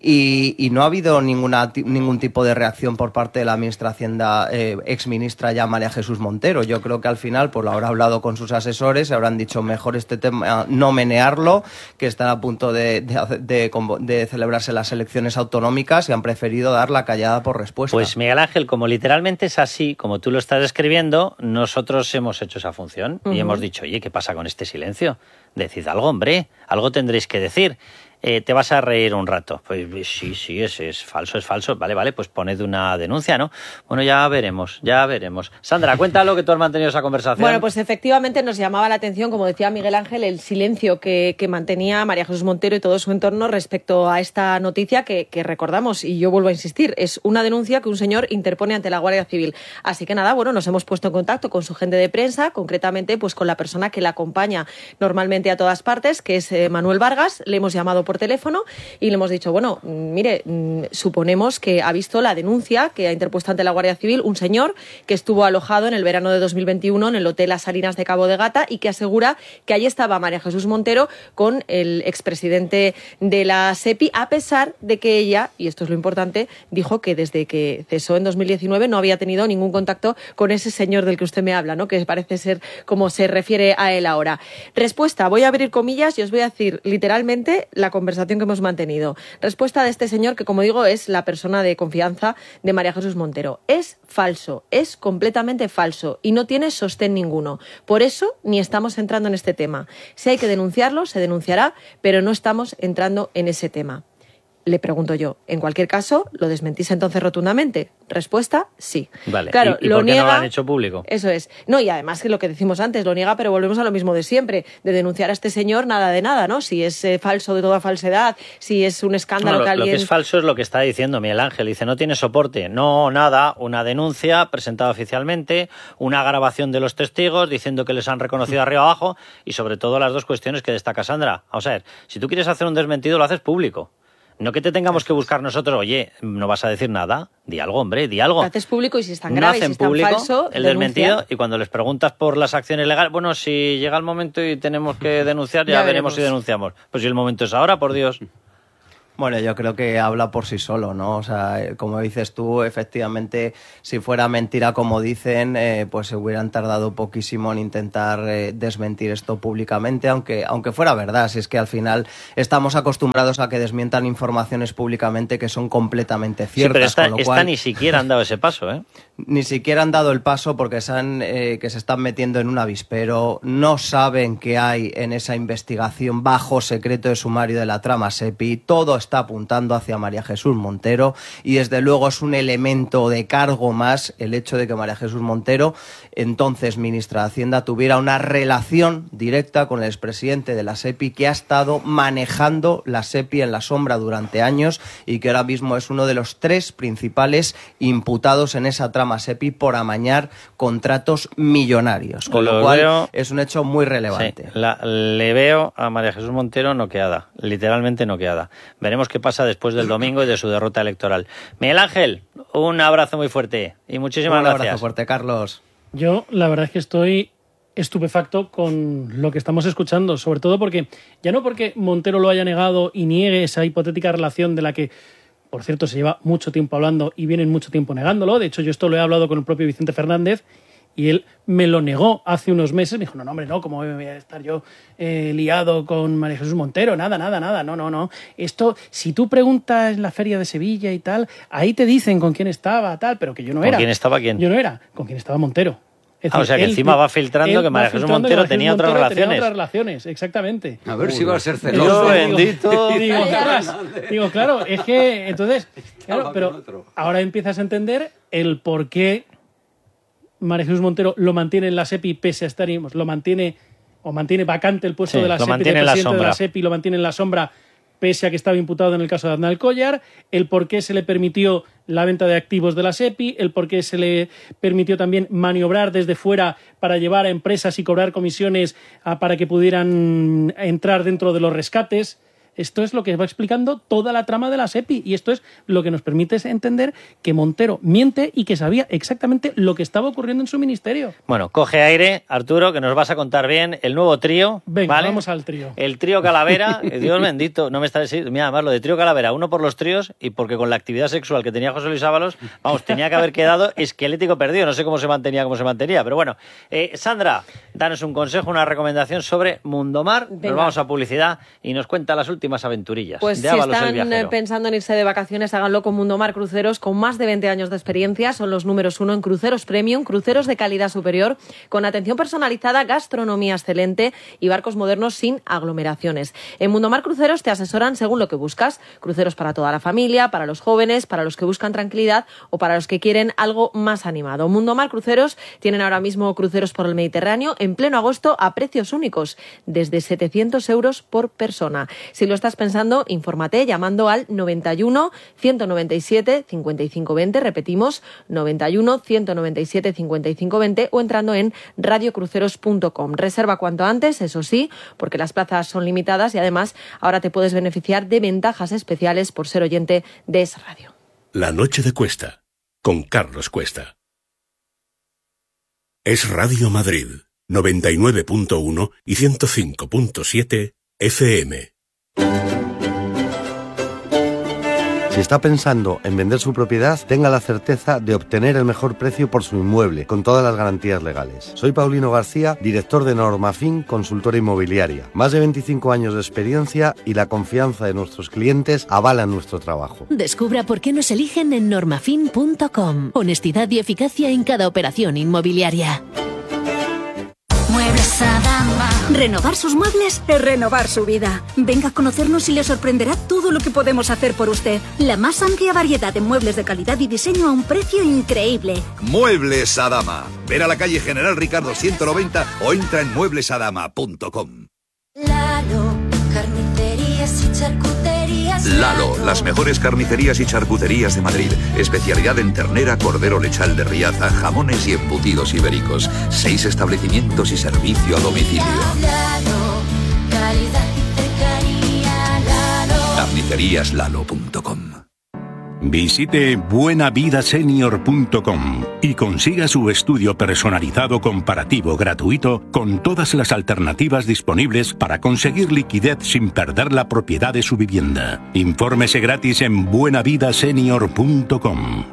y, y no ha habido ninguna, ningún tipo de reacción por parte de la ministra de Hacienda, eh, exministra ya María Jesús Montero. Yo creo que al final pues lo habrá hablado con sus asesores, se habrán dicho mejor este tema no menearlo, que están a punto de, de, de, de celebrarse las elecciones autonómicas y han preferido dar la callada por respuesta. Pues Miguel Ángel, como literalmente es así, como tú lo estás describiendo, nosotros hemos hecho esa función uh-huh. y hemos dicho, oye, ¿qué pasa con este silencio? Decid algo, hombre, algo tendréis que decir. Eh, te vas a reír un rato. Pues sí, sí, es, es falso, es falso. Vale, vale, pues poned una denuncia, ¿no? Bueno, ya veremos, ya veremos. Sandra, cuéntalo que tú has mantenido esa conversación. Bueno, pues efectivamente nos llamaba la atención, como decía Miguel Ángel, el silencio que, que mantenía María Jesús Montero y todo su entorno respecto a esta noticia que, que recordamos, y yo vuelvo a insistir, es una denuncia que un señor interpone ante la Guardia Civil. Así que nada, bueno, nos hemos puesto en contacto con su gente de prensa, concretamente pues con la persona que la acompaña normalmente a todas partes, que es eh, Manuel Vargas. Le hemos llamado por por teléfono y le hemos dicho, bueno, mire, suponemos que ha visto la denuncia que ha interpuesto ante la Guardia Civil un señor que estuvo alojado en el verano de dos mil veintiuno en el Hotel Las Salinas de Cabo de Gata y que asegura que allí estaba María Jesús Montero con el expresidente de la SEPI, a pesar de que ella, y esto es lo importante, dijo que desde que cesó en dos mil diecinueve no había tenido ningún contacto con ese señor del que usted me habla, ¿no? Que parece ser como se refiere a él ahora. Respuesta, voy a abrir comillas y os voy a decir literalmente la conversación que hemos mantenido. Respuesta de este señor que, como digo, es la persona de confianza de María Jesús Montero. Es falso, es completamente falso y no tiene sostén ninguno. Por eso ni estamos entrando en este tema. Si hay que denunciarlo, se denunciará, pero no estamos entrando en ese tema. Le pregunto yo, en cualquier caso, ¿lo desmentís entonces rotundamente? Respuesta, sí. Vale, claro, ¿y, y lo por qué niega, no lo han hecho público? Eso es. No, y además que lo que decimos antes, lo niega, pero volvemos a lo mismo de siempre, de denunciar a este señor nada de nada, ¿no? Si es eh, falso de toda falsedad, si es un escándalo no, que lo, alguien... Lo que es falso es lo que está diciendo Miguel Ángel. Dice, no tiene soporte. No, nada, una denuncia presentada oficialmente, una grabación de los testigos diciendo que les han reconocido arriba abajo y sobre todo las dos cuestiones que destaca Sandra. Vamos a ver, si tú quieres hacer un desmentido, lo haces público. No que te tengamos que buscar nosotros, oye, no vas a decir nada, di algo, hombre, di algo. Lo haces público y si es tan No grave, hacen si es tan público falso, el denuncia. desmentido y cuando les preguntas por las acciones legales, bueno, si llega el momento y tenemos que denunciar, ya, Ya veremos veremos. si denunciamos. Pues si el momento es ahora, por Dios. Bueno, yo creo que habla por sí solo, ¿no? O sea, como dices tú, efectivamente, si fuera mentira como dicen, eh, pues se hubieran tardado poquísimo en intentar eh, desmentir esto públicamente, aunque, aunque fuera verdad. Si es que al final estamos acostumbrados a que desmientan informaciones públicamente que son completamente ciertas. Sí, pero esta, con lo esta cual, ni siquiera han dado ese paso, ¿eh? Ni siquiera han dado el paso porque se han, eh, que se están metiendo en un avispero, no saben qué hay en esa investigación bajo secreto de sumario de la trama SEPI, todo está apuntando hacia María Jesús Montero y desde luego es un elemento de cargo más el hecho de que María Jesús Montero, entonces ministra de Hacienda, tuviera una relación directa con el expresidente de la SEPI que ha estado manejando la SEPI en la sombra durante años y que ahora mismo es uno de los tres principales imputados en esa trama SEPI por amañar contratos millonarios, con lo, Lo cual veo- es un hecho muy relevante. Sí, la- le veo a María Jesús Montero noqueada, literalmente noqueada. Veremos qué pasa después del domingo y de su derrota electoral. Miguel Ángel, un abrazo muy fuerte y muchísimas Un gracias. abrazo fuerte, Carlos. Yo, la verdad es que estoy estupefacto con lo que estamos escuchando, sobre todo porque, ya no porque Montero lo haya negado y niegue esa hipotética relación de la que, por cierto, se lleva mucho tiempo hablando y vienen mucho tiempo negándolo. De hecho, yo esto lo he hablado con el propio Vicente Fernández y él me lo negó hace unos meses. Me dijo, no, no, hombre, no, ¿cómo voy a estar yo eh, liado con María Jesús Montero? Nada, nada, nada, no, no, no. Esto, si tú preguntas en la feria de Sevilla y tal, ahí te dicen con quién estaba, tal, pero que yo no ¿Con era. quién estaba quién? Yo no era, con quién estaba Montero. Es Ah, o sea que él- encima va filtrando él que María va Jesús filtrando que Montero María tenía Jesús otras Montero relaciones. Tenía otras relaciones, exactamente. A ver si va a ser Dios celoso. bendito. Digo, claro, digo, claro, es que entonces, claro, con pero otro. ahora empiezas a entender el por qué María Jesús Montero lo mantiene en la SEPI pese a estar, lo mantiene o mantiene vacante el puesto Sí, de la lo SEPI, mantiene de en la presidente de sombra. la SEPI, lo mantiene en la sombra pese a que estaba imputado en el caso de Aznar Collar, el por qué se le permitió la venta de activos de la SEPI, el por qué se le permitió también maniobrar desde fuera para llevar a empresas y cobrar comisiones ah, para que pudieran entrar dentro de los rescates. Esto es lo que va explicando toda la trama de la SEPI y esto es lo que nos permite entender que Montero miente y que sabía exactamente lo que estaba ocurriendo en su ministerio. Bueno, coge aire, Arturo, que nos vas a contar bien el nuevo trío. Venga, ¿vale? vamos al trío. El trío Calavera, eh, Dios bendito, no me está diciendo. Mira, además lo de trío Calavera, uno por los tríos y porque con la actividad sexual que tenía José Luis Ábalos, vamos, tenía que haber quedado esquelético perdido. No sé cómo se mantenía, cómo se mantenía, pero bueno. Eh, Sandra, danos un consejo, una recomendación sobre Mundomar. Nos Venga. vamos a publicidad y nos cuenta las últimas aventurillas Pues de si Ábalos el están eh, viajero. pensando en irse de vacaciones, háganlo con Mundomar Cruceros, con más de veinte años de experiencia. Son los números uno en cruceros premium, cruceros de calidad superior, con atención personalizada, gastronomía excelente y barcos modernos sin aglomeraciones. En Mundomar Cruceros te asesoran según lo que buscas. Cruceros para toda la familia, para los jóvenes, para los que buscan tranquilidad o para los que quieren algo más animado. Mundomar Cruceros tienen ahora mismo cruceros por el Mediterráneo en pleno agosto a precios únicos, desde setecientos euros por persona. Si lo estás pensando, infórmate llamando al noventa y uno, ciento noventa y siete, cincuenta y cinco veinte, repetimos, noventa y uno, ciento noventa y siete, cincuenta y cinco veinte o entrando en radiocruceros punto com. Reserva cuanto antes, eso sí, porque las plazas son limitadas y además ahora te puedes beneficiar de ventajas especiales por ser oyente de Es Radio. La noche de Cuesta, con Carlos Cuesta. Es Radio Madrid, noventa y nueve punto uno y ciento cinco punto siete F M. Si está pensando en vender su propiedad, tenga la certeza de obtener el mejor precio por su inmueble, con todas las garantías legales. Soy Paulino García, director de Normafin, consultora inmobiliaria. Más de veinticinco años de experiencia y la confianza de nuestros clientes avalan nuestro trabajo. Descubra por qué nos eligen en normafin punto com. Honestidad y eficacia en cada operación inmobiliaria. Muebles Adama. Renovar sus muebles es renovar su vida. Venga a conocernos y le sorprenderá todo lo que podemos hacer por usted. La más amplia variedad de muebles de calidad y diseño a un precio increíble. Muebles Adama. Ven a la calle General Ricardo ciento noventa o entra en muebles adama punto com. Lalo, carnicerías y charcuterías. Lalo, las mejores carnicerías y charcuterías de Madrid. Especialidad en ternera, cordero lechal de Riaza, jamones y embutidos ibéricos. Seis establecimientos y servicio a domicilio. Lalo, calidad y cercanía. Lalo. Carnicería Charcuterías Lalo punto com. Visite buena vida senior punto com y consiga su estudio personalizado comparativo gratuito con todas las alternativas disponibles para conseguir liquidez sin perder la propiedad de su vivienda. Infórmese gratis en buena vida senior punto com.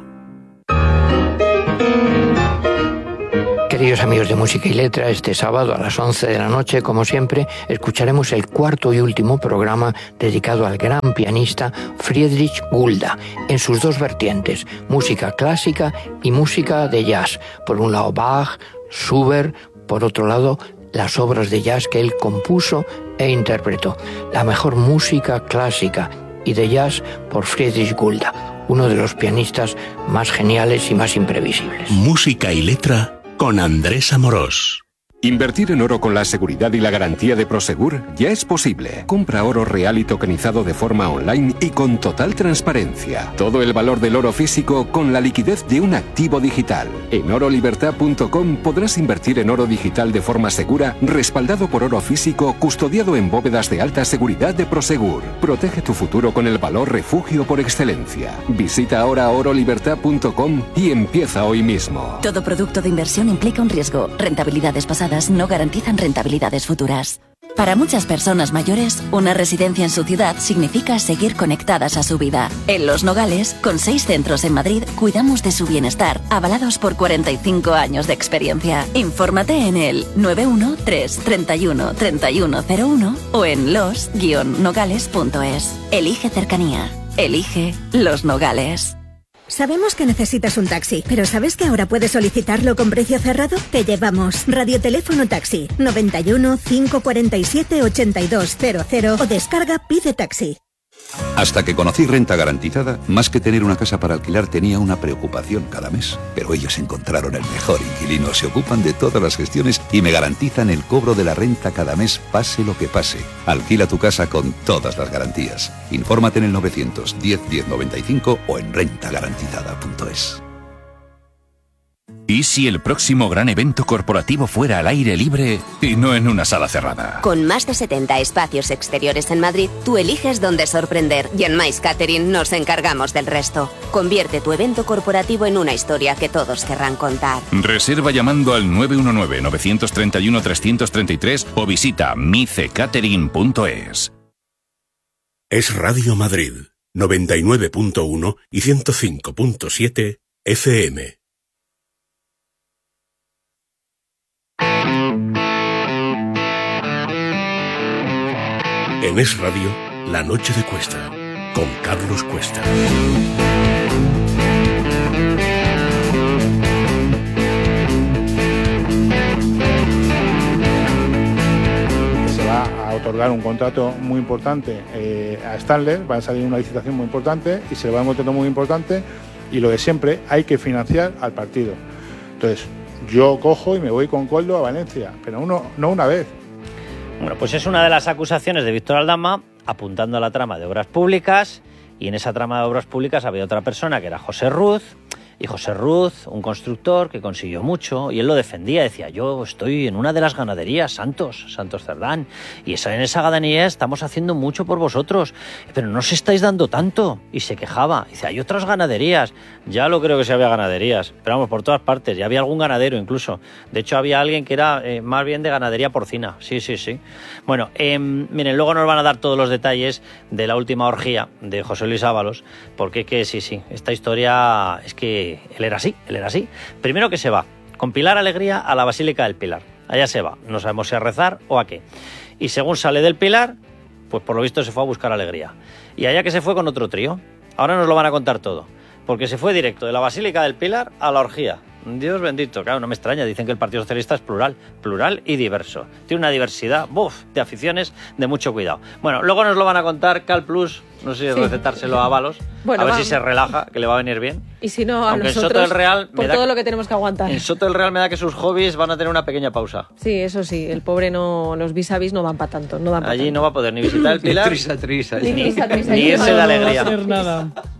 Queridos amigos de Música y Letra, este sábado a las once de la noche, como siempre, escucharemos el cuarto y último programa dedicado al gran pianista Friedrich Gulda, en sus dos vertientes, música clásica y música de jazz. Por un lado Bach, Schubert, por otro lado las obras de jazz que él compuso e interpretó. La mejor música clásica y de jazz por Friedrich Gulda, uno de los pianistas más geniales y más imprevisibles. Música y Letra con Andrés Amorós. Invertir en oro con la seguridad y la garantía de Prosegur ya es posible. Compra oro real y tokenizado de forma online y con total transparencia. Todo el valor del oro físico con la liquidez de un activo digital. En oro libertad punto com podrás invertir en oro digital de forma segura, respaldado por oro físico, custodiado en bóvedas de alta seguridad de Prosegur. Protege tu futuro con el valor refugio por excelencia. Visita ahora oro libertad punto com y empieza hoy mismo. Todo producto de inversión implica un riesgo. Rentabilidades pasadas no garantizan rentabilidades futuras. Para muchas personas mayores, una residencia en su ciudad significa seguir conectadas a su vida. En Los Nogales, con seis centros en Madrid, cuidamos de su bienestar, avalados por cuarenta y cinco años de experiencia. Infórmate en el nueve uno tres, treinta y uno, treinta y uno cero uno o en los guion nogales punto es. Elige cercanía. Elige Los Nogales. Sabemos que necesitas un taxi, pero ¿sabes que ahora puedes solicitarlo con precio cerrado? Te llevamos Radioteléfono Taxi noventa y uno, cinco cuarenta y siete, ochenta y dos cero cero o descarga Pide Taxi. Hasta que conocí Renta Garantizada, más que tener una casa para alquilar tenía una preocupación cada mes. Pero ellos encontraron el mejor inquilino, se ocupan de todas las gestiones y me garantizan el cobro de la renta cada mes, pase lo que pase. Alquila tu casa con todas las garantías. Infórmate en el novecientos diez, diez noventa y cinco o en renta garantizada punto es. ¿Y si el próximo gran evento corporativo fuera al aire libre y no en una sala cerrada? Con más de setenta espacios exteriores en Madrid, tú eliges dónde sorprender y en Mais Catering nos encargamos del resto. Convierte tu evento corporativo en una historia que todos querrán contar. Reserva llamando al nueve uno nueve, nueve tres uno, tres tres tres o visita mice catering punto es. Es Radio Madrid, noventa y nueve punto uno y ciento cinco punto siete F M. En Es Radio, La Noche de Cuesta, con Carlos Cuesta. Se va a otorgar un contrato muy importante eh, a Stanley, va a salir una licitación muy importante y se le va a dar un contrato muy importante y lo de siempre, hay que financiar al partido. Entonces, yo cojo y me voy con Coldo a Valencia, pero uno, no una vez. Bueno, pues es una de las acusaciones de Víctor Aldama apuntando a la trama de obras públicas, y en esa trama de obras públicas había otra persona que era José Ruz, y José Ruz, un constructor que consiguió mucho, y él lo defendía, decía, yo estoy en una de las ganaderías, Santos, Santos Cerdán, y esa, en esa ganadería estamos haciendo mucho por vosotros, pero no os estáis dando tanto, y se quejaba, dice, hay otras ganaderías, ya lo creo que sí había ganaderías, pero vamos, por todas partes, ya había algún ganadero incluso, de hecho había alguien que era eh, más bien de ganadería porcina, sí, sí, sí. Bueno, eh, miren, luego nos van a dar todos los detalles de la última orgía de José Luis Ábalos, porque es que sí, sí, esta historia es que él era así, él era así. Primero que se va con Pilar Alegría a la Basílica del Pilar. Allá se va, no sabemos si a rezar o a qué. Y según sale del Pilar, pues por lo visto se fue a buscar alegría. Y allá que se fue con otro trío. Ahora nos lo van a contar todo. Porque se fue directo de la Basílica del Pilar a la orgía. Dios bendito, claro, no me extraña, dicen que el Partido Socialista es plural, plural y diverso. Tiene una diversidad, buf, de aficiones de mucho cuidado. Bueno, luego nos lo van a contar Cal Plus, no sé si sí. recetárselo a Ábalos, bueno, a ver vamos. si se relaja, que le va a venir bien. Y si no, a Aunque nosotros, en Soto del Real por todo que, lo que tenemos que aguantar. En Soto del Real me da que sus hobbies van a tener una pequeña pausa. Sí, eso sí, el pobre no, los vis a vis no van para tanto. No dan pa Allí tanto. no va a poder ni visitar el Pilar, ni trisa, trisa, ni, trisa, trisa, ni irse de alegría. No va a hacer nada.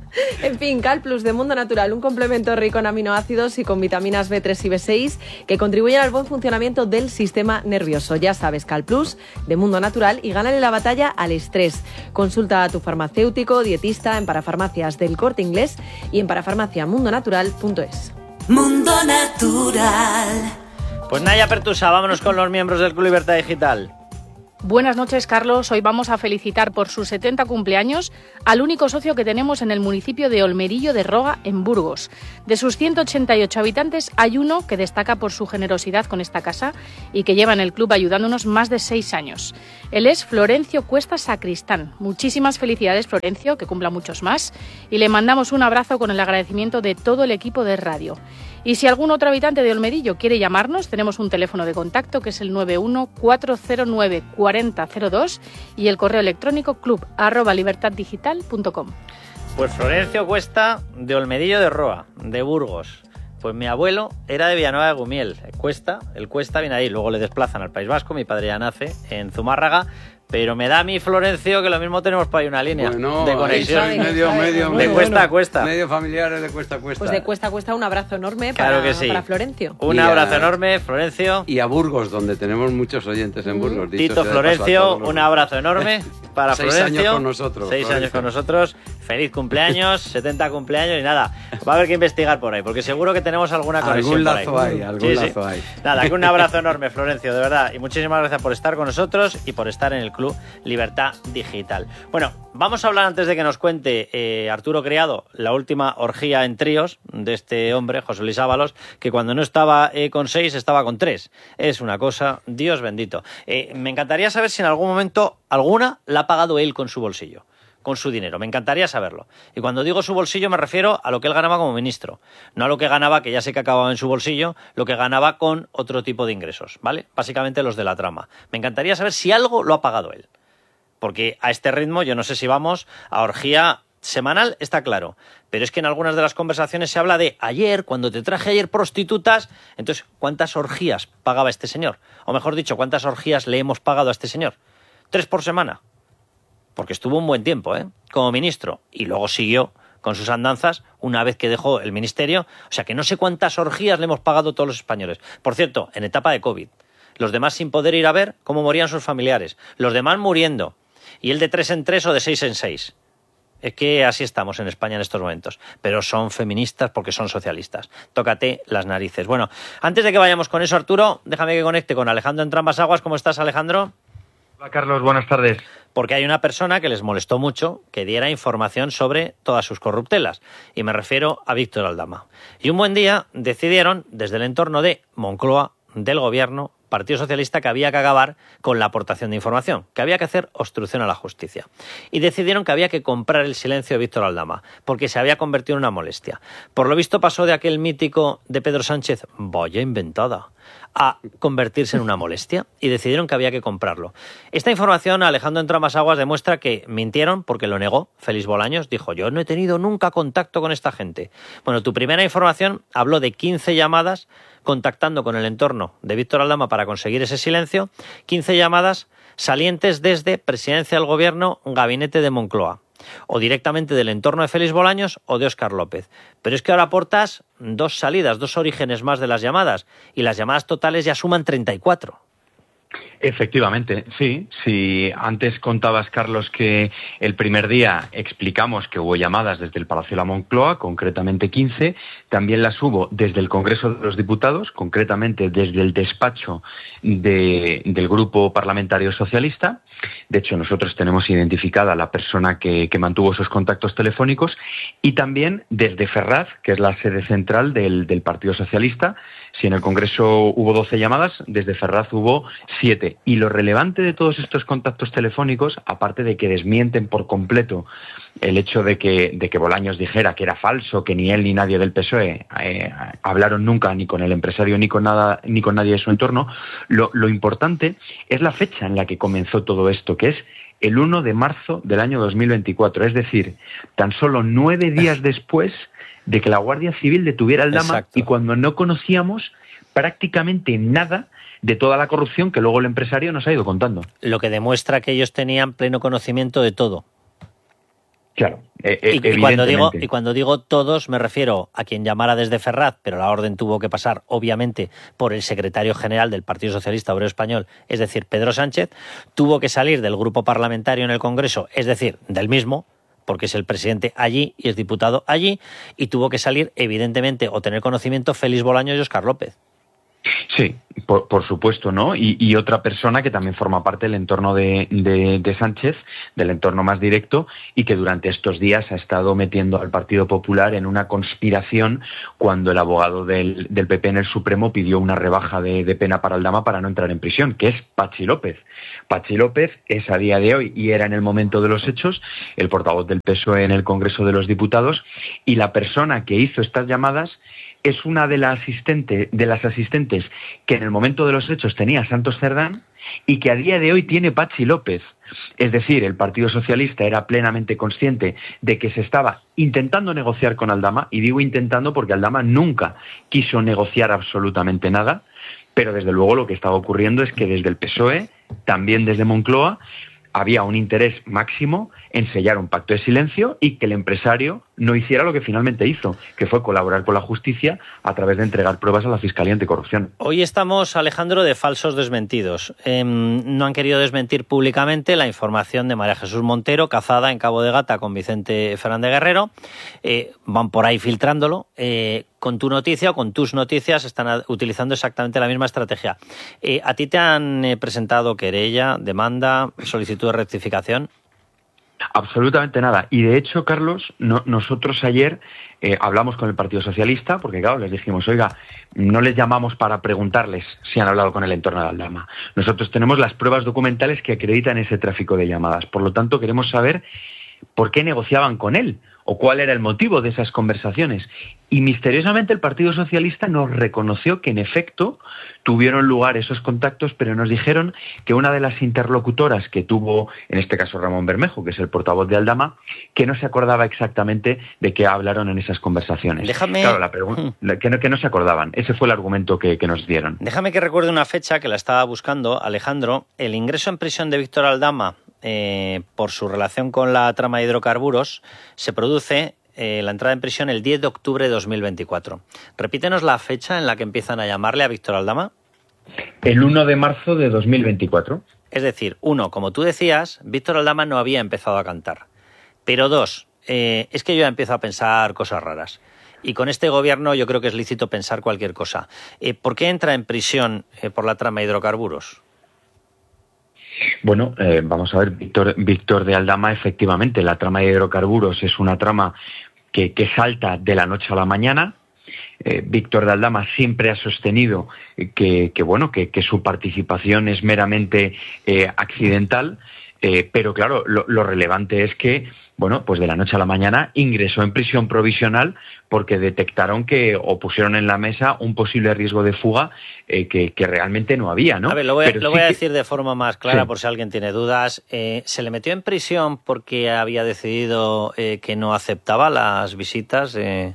En fin, Cal Plus de Mundo Natural, un complemento rico en aminoácidos y con vitaminas B tres y B seis que contribuyen al buen funcionamiento del sistema nervioso. Ya sabes, Cal Plus de Mundo Natural y gánale la batalla al estrés. Consulta a tu farmacéutico, dietista en Parafarmacias del Corte Inglés y en parafarmacia mundo natural punto es. Mundo Natural. Pues Naya Pertusa, vámonos con los miembros del Club Libertad Digital. Buenas noches, Carlos. Hoy vamos a felicitar por sus setenta cumpleaños al único socio que tenemos en el municipio de Olmerillo de Roga, en Burgos. De sus ciento ochenta y ocho habitantes, hay uno que destaca por su generosidad con esta casa y que lleva en el club ayudándonos más de seis años. Él es Florencio Cuesta Sacristán. Muchísimas felicidades, Florencio, que cumpla muchos más. Y le mandamos un abrazo con el agradecimiento de todo el equipo de radio. Y si algún otro habitante de Olmerillo quiere llamarnos, tenemos un teléfono de contacto que es el nueve uno cuatro cero nueve cuatro cero cero dos y el correo electrónico club arroba libertad digital punto com. Pues Florencio Cuesta, de Olmerillo de Roa, de Burgos. Pues mi abuelo era de Villanueva de Gumiel. Cuesta, el Cuesta viene ahí, luego le desplazan al País Vasco, mi padre ya nace en Zumárraga. Pero me da a mí, Florencio, que lo mismo tenemos por ahí una línea bueno, de conexión. Ahí medio, medio, de medio, cuesta bueno, a cuesta. Medio familiares de cuesta a cuesta. Pues de cuesta a cuesta un abrazo enorme claro para, que sí. para Florencio. Un y abrazo a, enorme, Florencio. Y a Burgos, donde tenemos muchos oyentes en Burgos. Mm. Tito Florencio, un abrazo enorme para Seis Florencio. años con nosotros. Seis Florencio. años con nosotros. Feliz cumpleaños, setenta cumpleaños y nada. Va a haber que investigar por ahí, porque seguro que tenemos alguna conexión Algún lazo por ahí. hay, algún sí, lazo sí. hay. Nada, que un abrazo enorme, Florencio, de verdad. Y muchísimas gracias por estar con nosotros y por estar en el Club Libertad Digital. Bueno, vamos a hablar antes de que nos cuente eh, Arturo Criado la última orgía en tríos de este hombre, José Luis Ábalos, que cuando no estaba eh, con seis estaba con tres. Es una cosa, Dios bendito. Eh, me encantaría saber si en algún momento alguna la ha pagado él con su bolsillo, con su dinero. Me encantaría saberlo. Y cuando digo su bolsillo me refiero a lo que él ganaba como ministro, no a lo que ganaba, que ya sé que acababa en su bolsillo, lo que ganaba con otro tipo de ingresos, ¿vale? Básicamente los de la trama. Me encantaría saber si algo lo ha pagado él. Porque a este ritmo yo no sé si vamos a orgía semanal, está claro. Pero es que en algunas de las conversaciones se habla de ayer, cuando te traje ayer prostitutas. Entonces, ¿cuántas orgías pagaba este señor? O mejor dicho, ¿cuántas orgías le hemos pagado a este señor? ¿Tres por semana? Porque estuvo un buen tiempo, ¿eh? Como ministro. Y luego siguió con sus andanzas una vez que dejó el ministerio. O sea que no sé cuántas orgías le hemos pagado todos los españoles. Por cierto, en etapa de COVID. Los demás sin poder ir a ver cómo morían sus familiares. Los demás muriendo. Y él de tres en tres o de seis en seis. Es que así estamos en España en estos momentos. Pero son feministas porque son socialistas. Tócate las narices. Bueno, antes de que vayamos con eso, Arturo, déjame que conecte con Alejandro Entrambas-Aguas. ¿Cómo estás, Alejandro? Hola, Carlos. Buenas tardes. Porque hay una persona que les molestó mucho que diera información sobre todas sus corruptelas. Y me refiero a Víctor Aldama. Y un buen día decidieron, desde el entorno de Moncloa, del gobierno, Partido Socialista, que había que acabar con la aportación de información, que había que hacer obstrucción a la justicia. Y decidieron que había que comprar el silencio de Víctor Aldama, porque se había convertido en una molestia. Por lo visto pasó de aquel mítico de Pedro Sánchez, vaya inventada, a convertirse en una molestia, y decidieron que había que comprarlo. Esta información, Alejandro Entrambas-Aguas, demuestra que mintieron porque lo negó Félix Bolaños. Dijo, yo no he tenido nunca contacto con esta gente. Bueno, tu primera información habló de quince llamadas contactando con el entorno de Víctor Aldama para conseguir ese silencio, quince llamadas salientes desde Presidencia del Gobierno, Gabinete de Moncloa, o directamente del entorno de Félix Bolaños o de Óscar López. Pero es que ahora aportas dos salidas, dos orígenes más de las llamadas, y las llamadas totales ya suman treinta y cuatro. Efectivamente, sí. Si antes contabas, Carlos, que el primer día explicamos que hubo llamadas desde el Palacio de la Moncloa, concretamente quince, también las hubo desde el Congreso de los Diputados, concretamente desde el despacho de, del Grupo Parlamentario Socialista. De hecho, nosotros tenemos identificada a la persona que, que mantuvo esos contactos telefónicos, y también desde Ferraz, que es la sede central del, del Partido Socialista. Si en el Congreso hubo doce llamadas, desde Ferraz hubo siete. Y lo relevante de todos estos contactos telefónicos, aparte de que desmienten por completo el hecho de que, de que Bolaños dijera que era falso, que ni él ni nadie del P S O E eh, hablaron nunca ni con el empresario ni con nada ni con nadie de su entorno, lo, lo importante es la fecha en la que comenzó todo esto, que es el uno de marzo del año dos mil veinticuatro, es decir, tan solo nueve días después de que la Guardia Civil detuviera al Dama. Exacto. Y cuando no conocíamos prácticamente nada de toda la corrupción que luego el empresario nos ha ido contando. Lo que demuestra que ellos tenían pleno conocimiento de todo. Claro, Eh, eh, y, y, cuando digo, y cuando digo todos, me refiero a quien llamara desde Ferraz, pero la orden tuvo que pasar, obviamente, por el secretario general del Partido Socialista Obrero Español, es decir, Pedro Sánchez, tuvo que salir del grupo parlamentario en el Congreso, es decir, del mismo, porque es el presidente allí y es diputado allí, y tuvo que salir, evidentemente, o tener conocimiento Félix Bolaños y Óscar López. Sí, por, por supuesto, ¿no? Y, y otra persona que también forma parte del entorno de, de, de Sánchez, del entorno más directo, y que durante estos días ha estado metiendo al Partido Popular en una conspiración cuando el abogado del, del P P en el Supremo pidió una rebaja de, de pena para Aldama para no entrar en prisión, que es Patxi López. Patxi López es a día de hoy, y era en el momento de los hechos, el portavoz del P S O E en el Congreso de los Diputados, y la persona que hizo estas llamadas es una de, la asistente, de las asistentes que en el momento de los hechos tenía Santos Cerdán y que a día de hoy tiene Patxi López. Es decir, el Partido Socialista era plenamente consciente de que se estaba intentando negociar con Aldama, y digo intentando porque Aldama nunca quiso negociar absolutamente nada, pero desde luego lo que estaba ocurriendo es que desde el P S O E, también desde Moncloa, había un interés máximo en sellar un pacto de silencio y que el empresario no hiciera lo que finalmente hizo, que fue colaborar con la justicia a través de entregar pruebas a la Fiscalía Anticorrupción. Hoy estamos, Alejandro, de falsos desmentidos. Eh, no han querido desmentir públicamente la información de María Jesús Montero, cazada en Cabo de Gata con Vicente Fernández Guerrero. Eh, van por ahí filtrándolo. Eh, con tu noticia o con tus noticias están utilizando exactamente la misma estrategia. Eh, ¿A ti te han eh, presentado querella, demanda, solicitud de rectificación? Absolutamente nada. Y de hecho, Carlos, no, nosotros ayer eh, hablamos con el Partido Socialista, porque claro, les dijimos, oiga, no les llamamos para preguntarles si han hablado con el entorno de Aldama. Nosotros tenemos las pruebas documentales que acreditan ese tráfico de llamadas. Por lo tanto, queremos saber por qué negociaban con él o cuál era el motivo de esas conversaciones. Y misteriosamente el Partido Socialista nos reconoció que en efecto tuvieron lugar esos contactos, pero nos dijeron que una de las interlocutoras que tuvo, en este caso Ramón Bermejo, que es el portavoz de Aldama, que no se acordaba exactamente de qué hablaron en esas conversaciones. Déjame... Claro, la pregunta, que, no, que no se acordaban. Ese fue el argumento que, que nos dieron. Déjame que recuerde una fecha que la estaba buscando, Alejandro. El ingreso en prisión de Víctor Aldama eh, por su relación con la trama de hidrocarburos se produce... Eh, la entrada en prisión el diez de octubre de dos mil veinticuatro. Repítenos la fecha en la que empiezan a llamarle a Víctor Aldama. El uno de marzo de dos mil veinticuatro. Es decir, uno, como tú decías, Víctor Aldama no había empezado a cantar. Pero dos, eh, es que yo ya empiezo a pensar cosas raras. Y con este gobierno yo creo que es lícito pensar cualquier cosa. Eh, ¿Por qué entra en prisión eh, por la trama de hidrocarburos? Bueno, eh, vamos a ver, Víctor, Víctor de Aldama, efectivamente, la trama de hidrocarburos es una trama que, que salta de la noche a la mañana. Eh, Víctor de Aldama siempre ha sostenido que, que bueno, que, que su participación es meramente eh, accidental, eh, pero claro, lo, lo relevante es que, bueno, pues de la noche a la mañana ingresó en prisión provisional porque detectaron que o pusieron en la mesa un posible riesgo de fuga eh, que, que realmente no había, ¿no? A ver, lo voy, Pero lo sí voy a que... decir de forma más clara, sí. por si alguien tiene dudas. Eh, ¿Se le metió en prisión porque había decidido eh, que no aceptaba las visitas eh,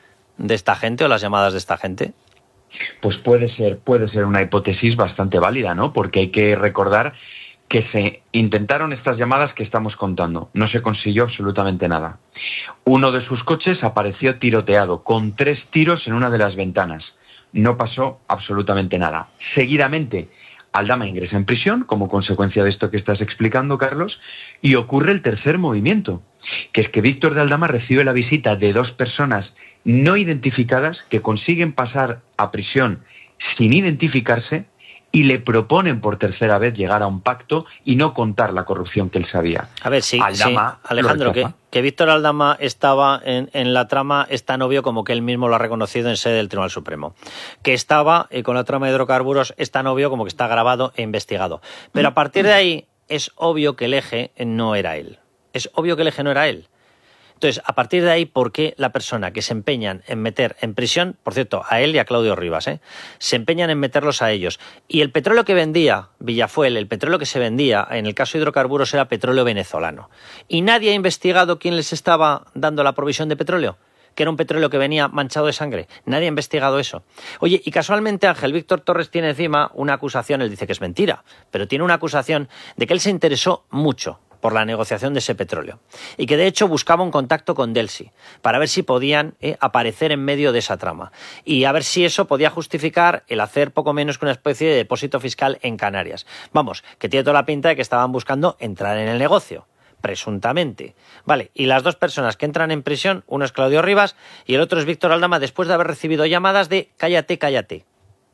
de esta gente o las llamadas de esta gente? Pues puede ser, puede ser una hipótesis bastante válida, ¿no? Porque hay que recordar que se intentaron estas llamadas que estamos contando. No se consiguió absolutamente nada. Uno de sus coches apareció tiroteado, con tres tiros en una de las ventanas. No pasó absolutamente nada. Seguidamente, Aldama ingresa en prisión, como consecuencia de esto que estás explicando, Carlos, y ocurre el tercer movimiento, que es que Víctor de Aldama recibe la visita de dos personas no identificadas que consiguen pasar a prisión sin identificarse, y le proponen por tercera vez llegar a un pacto y no contar la corrupción que él sabía. A ver, sí, Aldama sí. Alejandro, que, que Víctor Aldama estaba en, en la trama es tan obvio como que él mismo lo ha reconocido en sede del Tribunal Supremo. Que estaba eh, con la trama de hidrocarburos es tan obvio como que está grabado e investigado. Pero a partir de ahí es obvio que el eje no era él. Es obvio que el eje no era él. Entonces, a partir de ahí, ¿por qué la persona que se empeñan en meter en prisión, por cierto, a él y a Claudio Rivas, ¿eh? se empeñan en meterlos a ellos? Y el petróleo que vendía Villafuel, el petróleo que se vendía en el caso de hidrocarburos era petróleo venezolano. Y nadie ha investigado quién les estaba dando la provisión de petróleo, que era un petróleo que venía manchado de sangre. Nadie ha investigado eso. Oye, y casualmente Ángel Víctor Torres tiene encima una acusación, él dice que es mentira, pero tiene una acusación de que él se interesó mucho por la negociación de ese petróleo y que de hecho buscaba un contacto con Delsi para ver si podían eh, aparecer en medio de esa trama y a ver si eso podía justificar el hacer poco menos que una especie de depósito fiscal en Canarias. Vamos, que tiene toda la pinta de que estaban buscando entrar en el negocio, presuntamente. Vale, y las dos personas que entran en prisión, uno es Claudio Rivas y el otro es Víctor Aldama, después de haber recibido llamadas de cállate, cállate.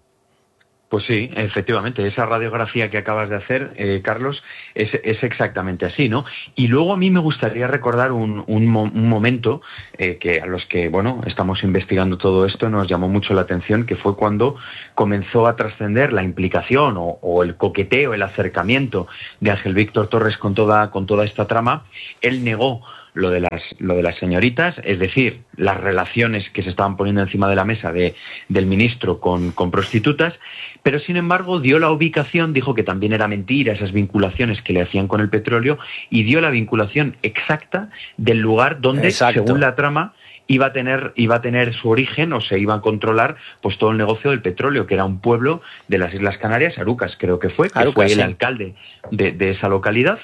Pues sí, efectivamente, esa radiografía que acabas de hacer, eh, Carlos, es, es exactamente así, ¿no? Y luego a mí me gustaría recordar un, un, mo- un momento eh, que a los que, bueno, estamos investigando todo esto nos llamó mucho la atención, que fue cuando comenzó a trascender la implicación o, o el coqueteo, el acercamiento de Ángel Víctor Torres con toda, con toda esta trama. Él negó lo de las lo de las señoritas, es decir, las relaciones que se estaban poniendo encima de la mesa de, del ministro con, con prostitutas, pero sin embargo dio la ubicación, dijo que también era mentira esas vinculaciones que le hacían con el petróleo y dio la vinculación exacta del lugar donde, Exacto. según la trama, iba a tener iba a tener su origen o se iba a controlar pues todo el negocio del petróleo, que era un pueblo de las Islas Canarias, Arucas creo que fue, que Arucas, fue el sí. alcalde de, de esa localidad.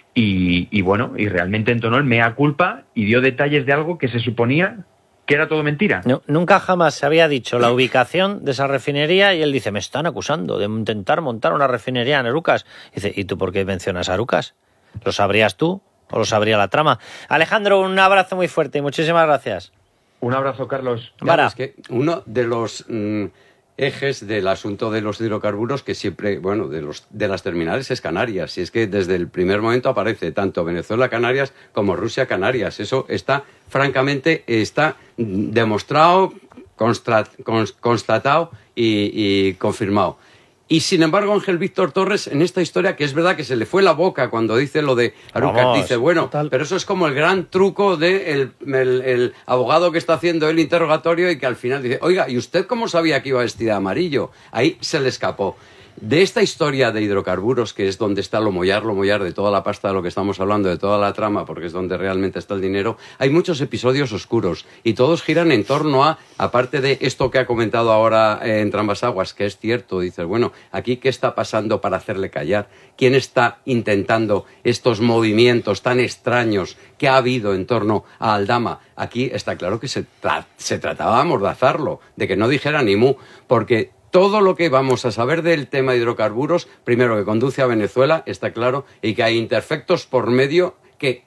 Y, y bueno, y realmente entonó el mea culpa y dio detalles de algo que se suponía que era todo mentira. No, nunca jamás se había dicho la ubicación de esa refinería y él dice, me están acusando de intentar montar una refinería en Arucas. Y dice, ¿y tú por qué mencionas Arucas? ¿Lo sabrías tú o lo sabría la trama? Alejandro, un abrazo muy fuerte y muchísimas gracias. Un abrazo, Carlos. Claro, es que uno de los... Mmm... ejes del asunto de los hidrocarburos que siempre, bueno, de los de las terminales es Canarias. Y es que desde el primer momento aparece tanto Venezuela Canarias como Rusia Canarias. Eso está, francamente, está demostrado, constat, constatado y, y confirmado. Y sin embargo, Ángel Víctor Torres, en esta historia, que es verdad que se le fue la boca cuando dice lo de Arucas, dice, bueno, total. Pero eso es como el gran truco del de el, el abogado que está haciendo el interrogatorio y que al final dice, oiga, ¿y usted cómo sabía que iba vestida de amarillo? Ahí se le escapó. De esta historia de hidrocarburos, que es donde está lo mollar, lo mollar de toda la pasta de lo que estamos hablando, de toda la trama, porque es donde realmente está el dinero, hay muchos episodios oscuros y todos giran en torno a, aparte de esto que ha comentado ahora eh, en Trambas Aguas, que es cierto, dices, bueno, aquí ¿qué está pasando para hacerle callar? ¿Quién está intentando estos movimientos tan extraños que ha habido en torno a Aldama? Aquí está claro que se, tra- se trataba de amordazarlo, de que no dijera ni mu, porque todo lo que vamos a saber del tema de hidrocarburos, primero que conduce a Venezuela, está claro, y que hay interfectos por medio que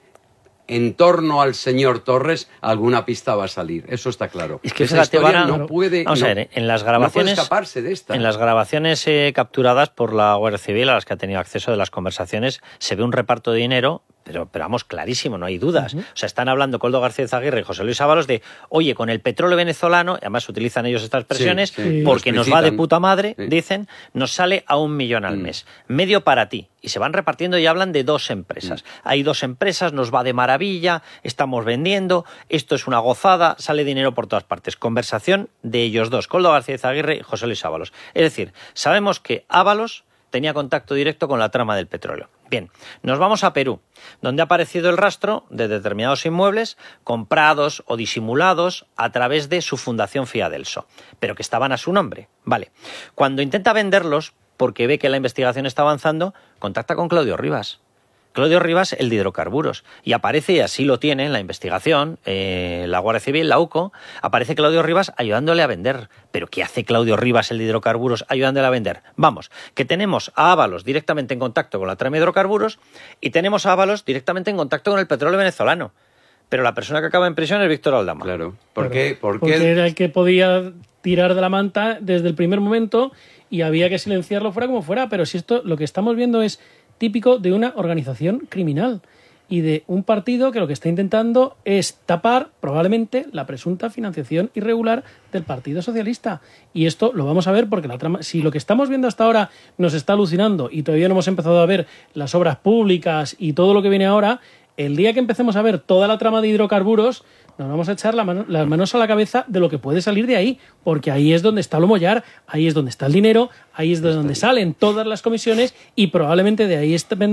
en torno al señor Torres alguna pista va a salir. Eso está claro. Es que esa historia a... no puede, Vamos no, a ver, en las grabaciones, no puede escaparse de esta. En las grabaciones eh, capturadas por la Guardia Civil, a las que ha tenido acceso de las conversaciones, se ve un reparto de dinero, pero, pero vamos, clarísimo, no hay dudas. Uh-huh. O sea, están hablando Coldo García Zaguirre y José Luis Ábalos de, oye, con el petróleo venezolano, además utilizan ellos estas expresiones, sí, sí, porque nos va de puta madre, sí. dicen, nos sale a un millón al mm. mes. Medio para ti. Y se van repartiendo y hablan de dos empresas. Mm. Hay dos empresas, nos va de maravilla, estamos vendiendo, esto es una gozada, sale dinero por todas partes. Conversación de ellos dos, Coldo García Zaguirre y José Luis Ábalos. Es decir, sabemos que Ábalos tenía contacto directo con la trama del petróleo. Bien, nos vamos a Perú, donde ha aparecido el rastro de determinados inmuebles comprados o disimulados a través de su fundación Fiadelso, pero que estaban a su nombre. Vale, cuando intenta venderlos, porque ve que la investigación está avanzando, contacta con Claudio Rivas. Claudio Rivas, el de hidrocarburos, y aparece, y así lo tiene en la investigación, eh, la Guardia Civil, la U C O, aparece Claudio Rivas ayudándole a vender. ¿Pero qué hace Claudio Rivas, el de hidrocarburos, ayudándole a vender? Vamos, que tenemos a Ábalos directamente en contacto con la trama de hidrocarburos y tenemos a Ábalos directamente en contacto con el petróleo venezolano. Pero la persona que acaba en prisión es Víctor Aldama. Claro. ¿Por qué? ¿Por qué? Porque era el que podía tirar de la manta desde el primer momento y había que silenciarlo fuera como fuera. Pero si esto, lo que estamos viendo es típico de una organización criminal y de un partido que lo que está intentando es tapar probablemente la presunta financiación irregular del Partido Socialista. Y esto lo vamos a ver porque la trama, si lo que estamos viendo hasta ahora nos está alucinando y todavía no hemos empezado a ver las obras públicas y todo lo que viene ahora, el día que empecemos a ver toda la trama de hidrocarburos nos vamos a echar la mano, las manos a la cabeza de lo que puede salir de ahí, porque ahí es donde está lo mollar, ahí es donde está el dinero, ahí es de donde salen todas las comisiones y probablemente de ahí vendrá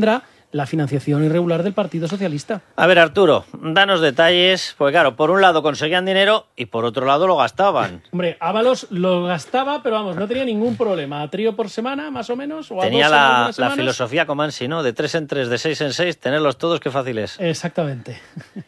la financiación irregular del Partido Socialista. A ver, Arturo, danos detalles, porque claro, por un lado conseguían dinero y por otro lado lo gastaban. Hombre, Ábalos lo gastaba, pero vamos, no tenía ningún problema. A trío por semana, más o menos, o a Tenía dos la, en la filosofía Comansi, ¿no? De tres en tres, de seis en seis, tenerlos todos, qué fácil es. Exactamente.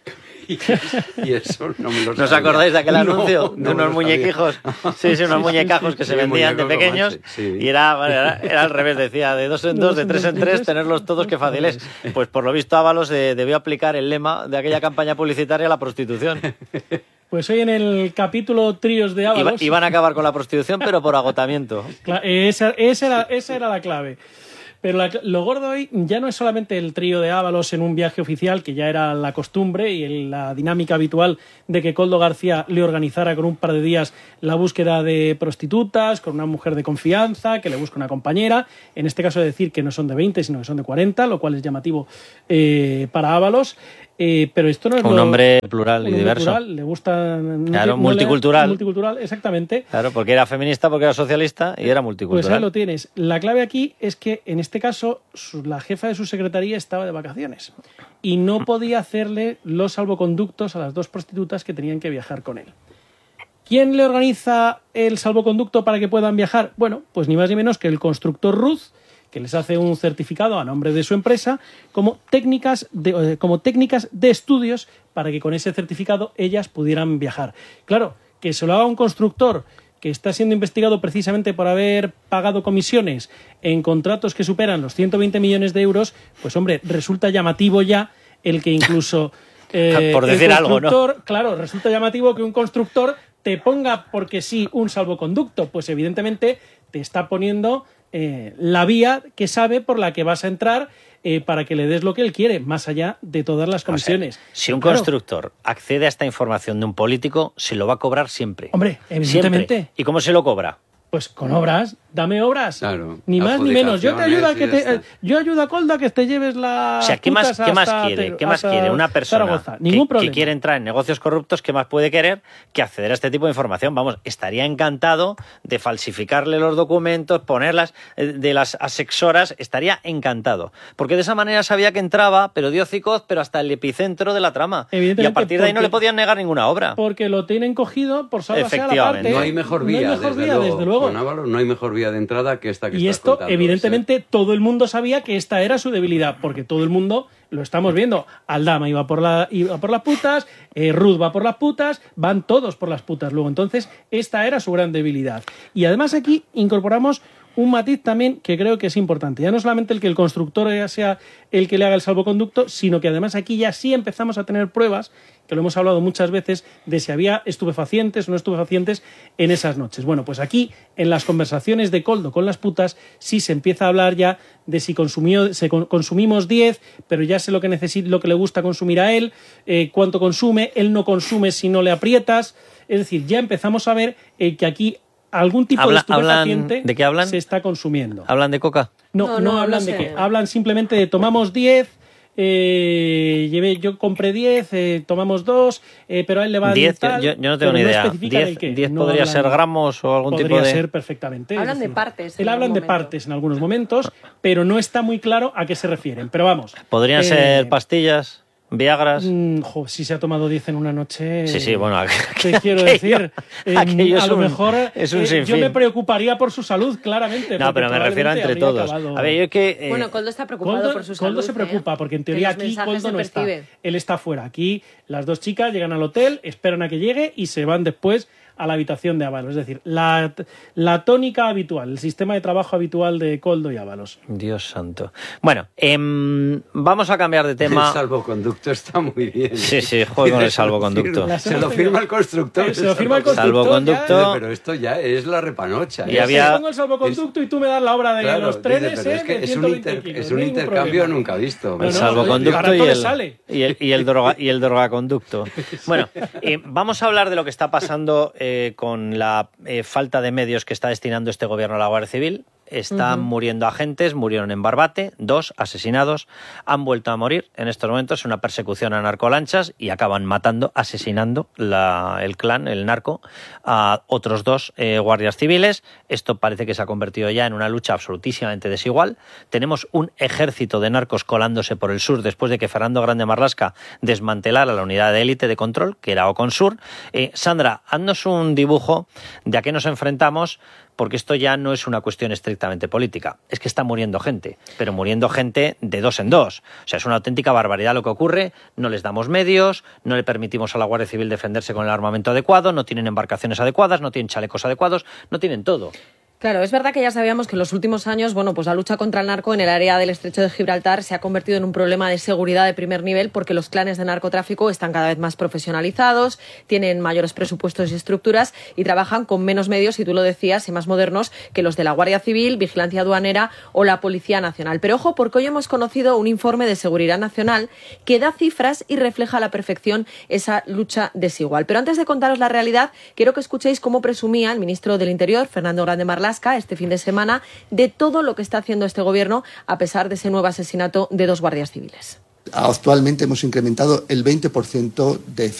Y eso no me lo ¿No os sabía. acordáis de aquel No, anuncio? no de unos me lo muñequijos. sabía. Sí, sí, unos Sí, muñecajos sí, que sí, se vendían de muñecos pequeños. Comanche, sí. Y era, bueno, era, era al revés, decía, de dos en dos, de tres en tres, tenerlos todos, qué fácil es. Pues por lo visto Ábalos eh, debió aplicar el lema de aquella campaña publicitaria a la prostitución. Pues hoy en el capítulo Tríos de Iba- Ábalos... iban a acabar con la prostitución, pero por agotamiento. Cla- Esa, esa, era, esa era la clave. Pero la- lo gordo hoy ya no es solamente el trío de Ábalos en un viaje oficial, que ya era la costumbre y el- la dinámica habitual de que Koldo García le organizara con un par de días la búsqueda de prostitutas, con una mujer de confianza, que le busca una compañera. En este caso, decir que no son de veinte, sino que son de cuarenta, lo cual es llamativo eh, para Ábalos. Eh, pero esto no es Un lo- hombre plural y un hombre diverso. plural, le gusta... no Claro, tiene- no le- multicultural. multicultural, exactamente. Claro, porque era feminista, porque era socialista y era Pues multicultural. ahí lo tienes. La clave aquí es que en este caso su- la jefa de su secretaría estaba de vacaciones y no podía hacerle los salvoconductos a las dos prostitutas que tenían que viajar con él. ¿Quién le organiza el salvoconducto para que puedan viajar? Bueno, pues ni más ni menos que el constructor Ruth, que les hace un certificado a nombre de su empresa como técnicas de, eh, como técnicas de estudios para que con ese certificado ellas pudieran viajar. Claro, que se lo haga un constructor que está siendo investigado precisamente por haber pagado comisiones en contratos que superan los ciento veinte millones de euros, pues hombre, resulta llamativo ya el que incluso... eh, Por el decir algo, ¿no? constructor- Claro, resulta llamativo que un constructor te ponga porque sí un salvoconducto, pues evidentemente te está poniendo eh, la vía que sabe por la que vas a entrar eh, para que le des lo que él quiere, más allá de todas las comisiones. O sea, si un Claro. constructor accede a esta información de un político, se lo va a cobrar siempre. Hombre, evidentemente. Siempre. ¿Y cómo se lo cobra? Pues con obras, dame obras. Claro. Ni más ni menos. Yo te ayudo a que adjudicaciones y te, ya está. yo ayudo a Koldo a que te lleves la. O sea, ¿qué más, ¿qué más quiere? ¿Qué más quiere una persona Zaragoza. que, Ningún que problema. quiere entrar en negocios corruptos? ¿Qué más puede querer que acceder a este tipo de información? Vamos, estaría encantado de falsificarle los documentos, ponerlas eh, de las asexoras, estaría encantado. Porque de esa manera sabía que entraba, pero dio hocicoz, pero hasta el epicentro de la trama. Y a Evidentemente, partir de ahí no porque- le podían negar ninguna obra. Porque lo tienen cogido por salvarse a la Efectivamente. parte. No hay mejor vía, No hay mejor desde, vía, luego, desde luego. Con Ábalos no hay mejor vía de entrada que esta que Y estás esto, contando, evidentemente, todo el mundo sabía que esta era su debilidad, porque todo el mundo lo estamos viendo. Aldama iba por, la, iba por las putas, eh, Ruth va por las putas, van todos por las putas luego. Entonces, esta era su gran debilidad. Y además aquí incorporamos un matiz también que creo que es importante. Ya no solamente el que el constructor sea el que le haga el salvoconducto, sino que además aquí ya sí empezamos a tener pruebas, que lo hemos hablado muchas veces, de si había estupefacientes o no estupefacientes en esas noches. Bueno, pues aquí, en las conversaciones de Koldo con las putas, sí se empieza a hablar ya de si consumió, se con- consumimos diez, pero ya sé lo que necesita, lo que le gusta consumir a él, eh, cuánto consume, él no consume si no le aprietas. Es decir, ya empezamos a ver eh, que aquí algún tipo Habla- de hablan- estupefaciente ¿de qué hablan? se está consumiendo. ¿Hablan de coca? No, No, no, no, hablan no de sé. qué. Hablan simplemente de tomamos diez, eh, llevé, yo compré diez, eh, tomamos dos, eh, pero a él le va a diez, tal, yo, yo no tengo pero ni idea. especifican el diez qué. diez No podría hablan- ser gramos o algún podría tipo de... ser perfectamente. es Hablan de decir, partes. Él en hablan algún de momento. partes en algunos momentos, pero no está muy claro a qué se refieren. Pero vamos. Podrían eh, ser pastillas, viagras... mm, jo, si se ha tomado diez en una noche. Sí, sí, bueno, Te quiero aquello- decir, eh, aquello es a lo un- mejor es un eh, yo sinfín. me preocuparía por su salud, claramente. No, porque pero me refiero a entre probablemente todos. habría acabado- A ver, yo que... eh, Bueno, Koldo está preocupado Koldo, por su salud. Koldo se preocupa, ¿eh? porque en Que teoría los aquí mensajes Koldo se no está. perciben. Él está fuera. Aquí las dos chicas llegan al hotel, esperan a que llegue y se van después a la habitación de Ábalos. Es decir, la, la tónica habitual, el sistema de trabajo habitual de Koldo y Ábalos. Dios santo. Bueno, em, vamos a cambiar de tema. El salvoconducto está muy bien. Sí, sí, juego con el salvoconducto. Se lo firma el constructor. Se lo firma el constructor. Salvoconducto. ya. Pero esto ya es la repanocha. Y ¿eh? había- Te pongo el salvoconducto y tú me das la obra de Claro, los dice, trenes, pero ¿eh? es que de es un, ciento inter- veinte kilos, es un no hay ningún intercambio problema. nunca visto. No, El no, salvoconducto barato y le el, sale. y, el, y, el droga, y el drogaconducto. Bueno, eh, vamos a hablar de lo que está pasando eh, con la eh, falta de medios que está destinando este gobierno a la Guardia Civil. están Ujú. muriendo agentes, murieron en Barbate, dos asesinados, han vuelto a morir en estos momentos en una persecución a narcolanchas y acaban matando, asesinando la, el clan, el narco, a otros dos eh, guardias civiles. Esto parece que se ha convertido ya en una lucha absolutísimamente desigual. Tenemos un ejército de narcos colándose por el sur después de que Fernando Grande Marlaska desmantelara la unidad de élite de control, que era Oconsur. Eh, Sandra, haznos un dibujo de a qué nos enfrentamos, porque esto ya no es una cuestión estrictamente política. Es que está muriendo gente, pero muriendo gente de dos en dos. O sea, es una auténtica barbaridad lo que ocurre. No les damos medios, no le permitimos a la Guardia Civil defenderse con el armamento adecuado, no tienen embarcaciones adecuadas, no tienen chalecos adecuados, no tienen todo. Claro, es verdad que ya sabíamos que en los últimos años, bueno, pues la lucha contra el narco en el área del Estrecho de Gibraltar se ha convertido en un problema de seguridad de primer nivel porque los clanes de narcotráfico están cada vez más profesionalizados, tienen mayores presupuestos y estructuras y trabajan con menos medios, y tú lo decías, y más modernos que los de la Guardia Civil, Vigilancia Aduanera o la Policía Nacional. Pero ojo, porque hoy hemos conocido un informe de Seguridad Nacional que da cifras y refleja a la perfección esa lucha desigual. Pero antes de contaros la realidad, quiero que escuchéis cómo presumía el ministro del Interior, Fernando Grande Marlaska, este fin de semana, de todo lo que está haciendo este gobierno a pesar de ese nuevo asesinato de dos guardias civiles. Actualmente hemos incrementado el veinte por ciento de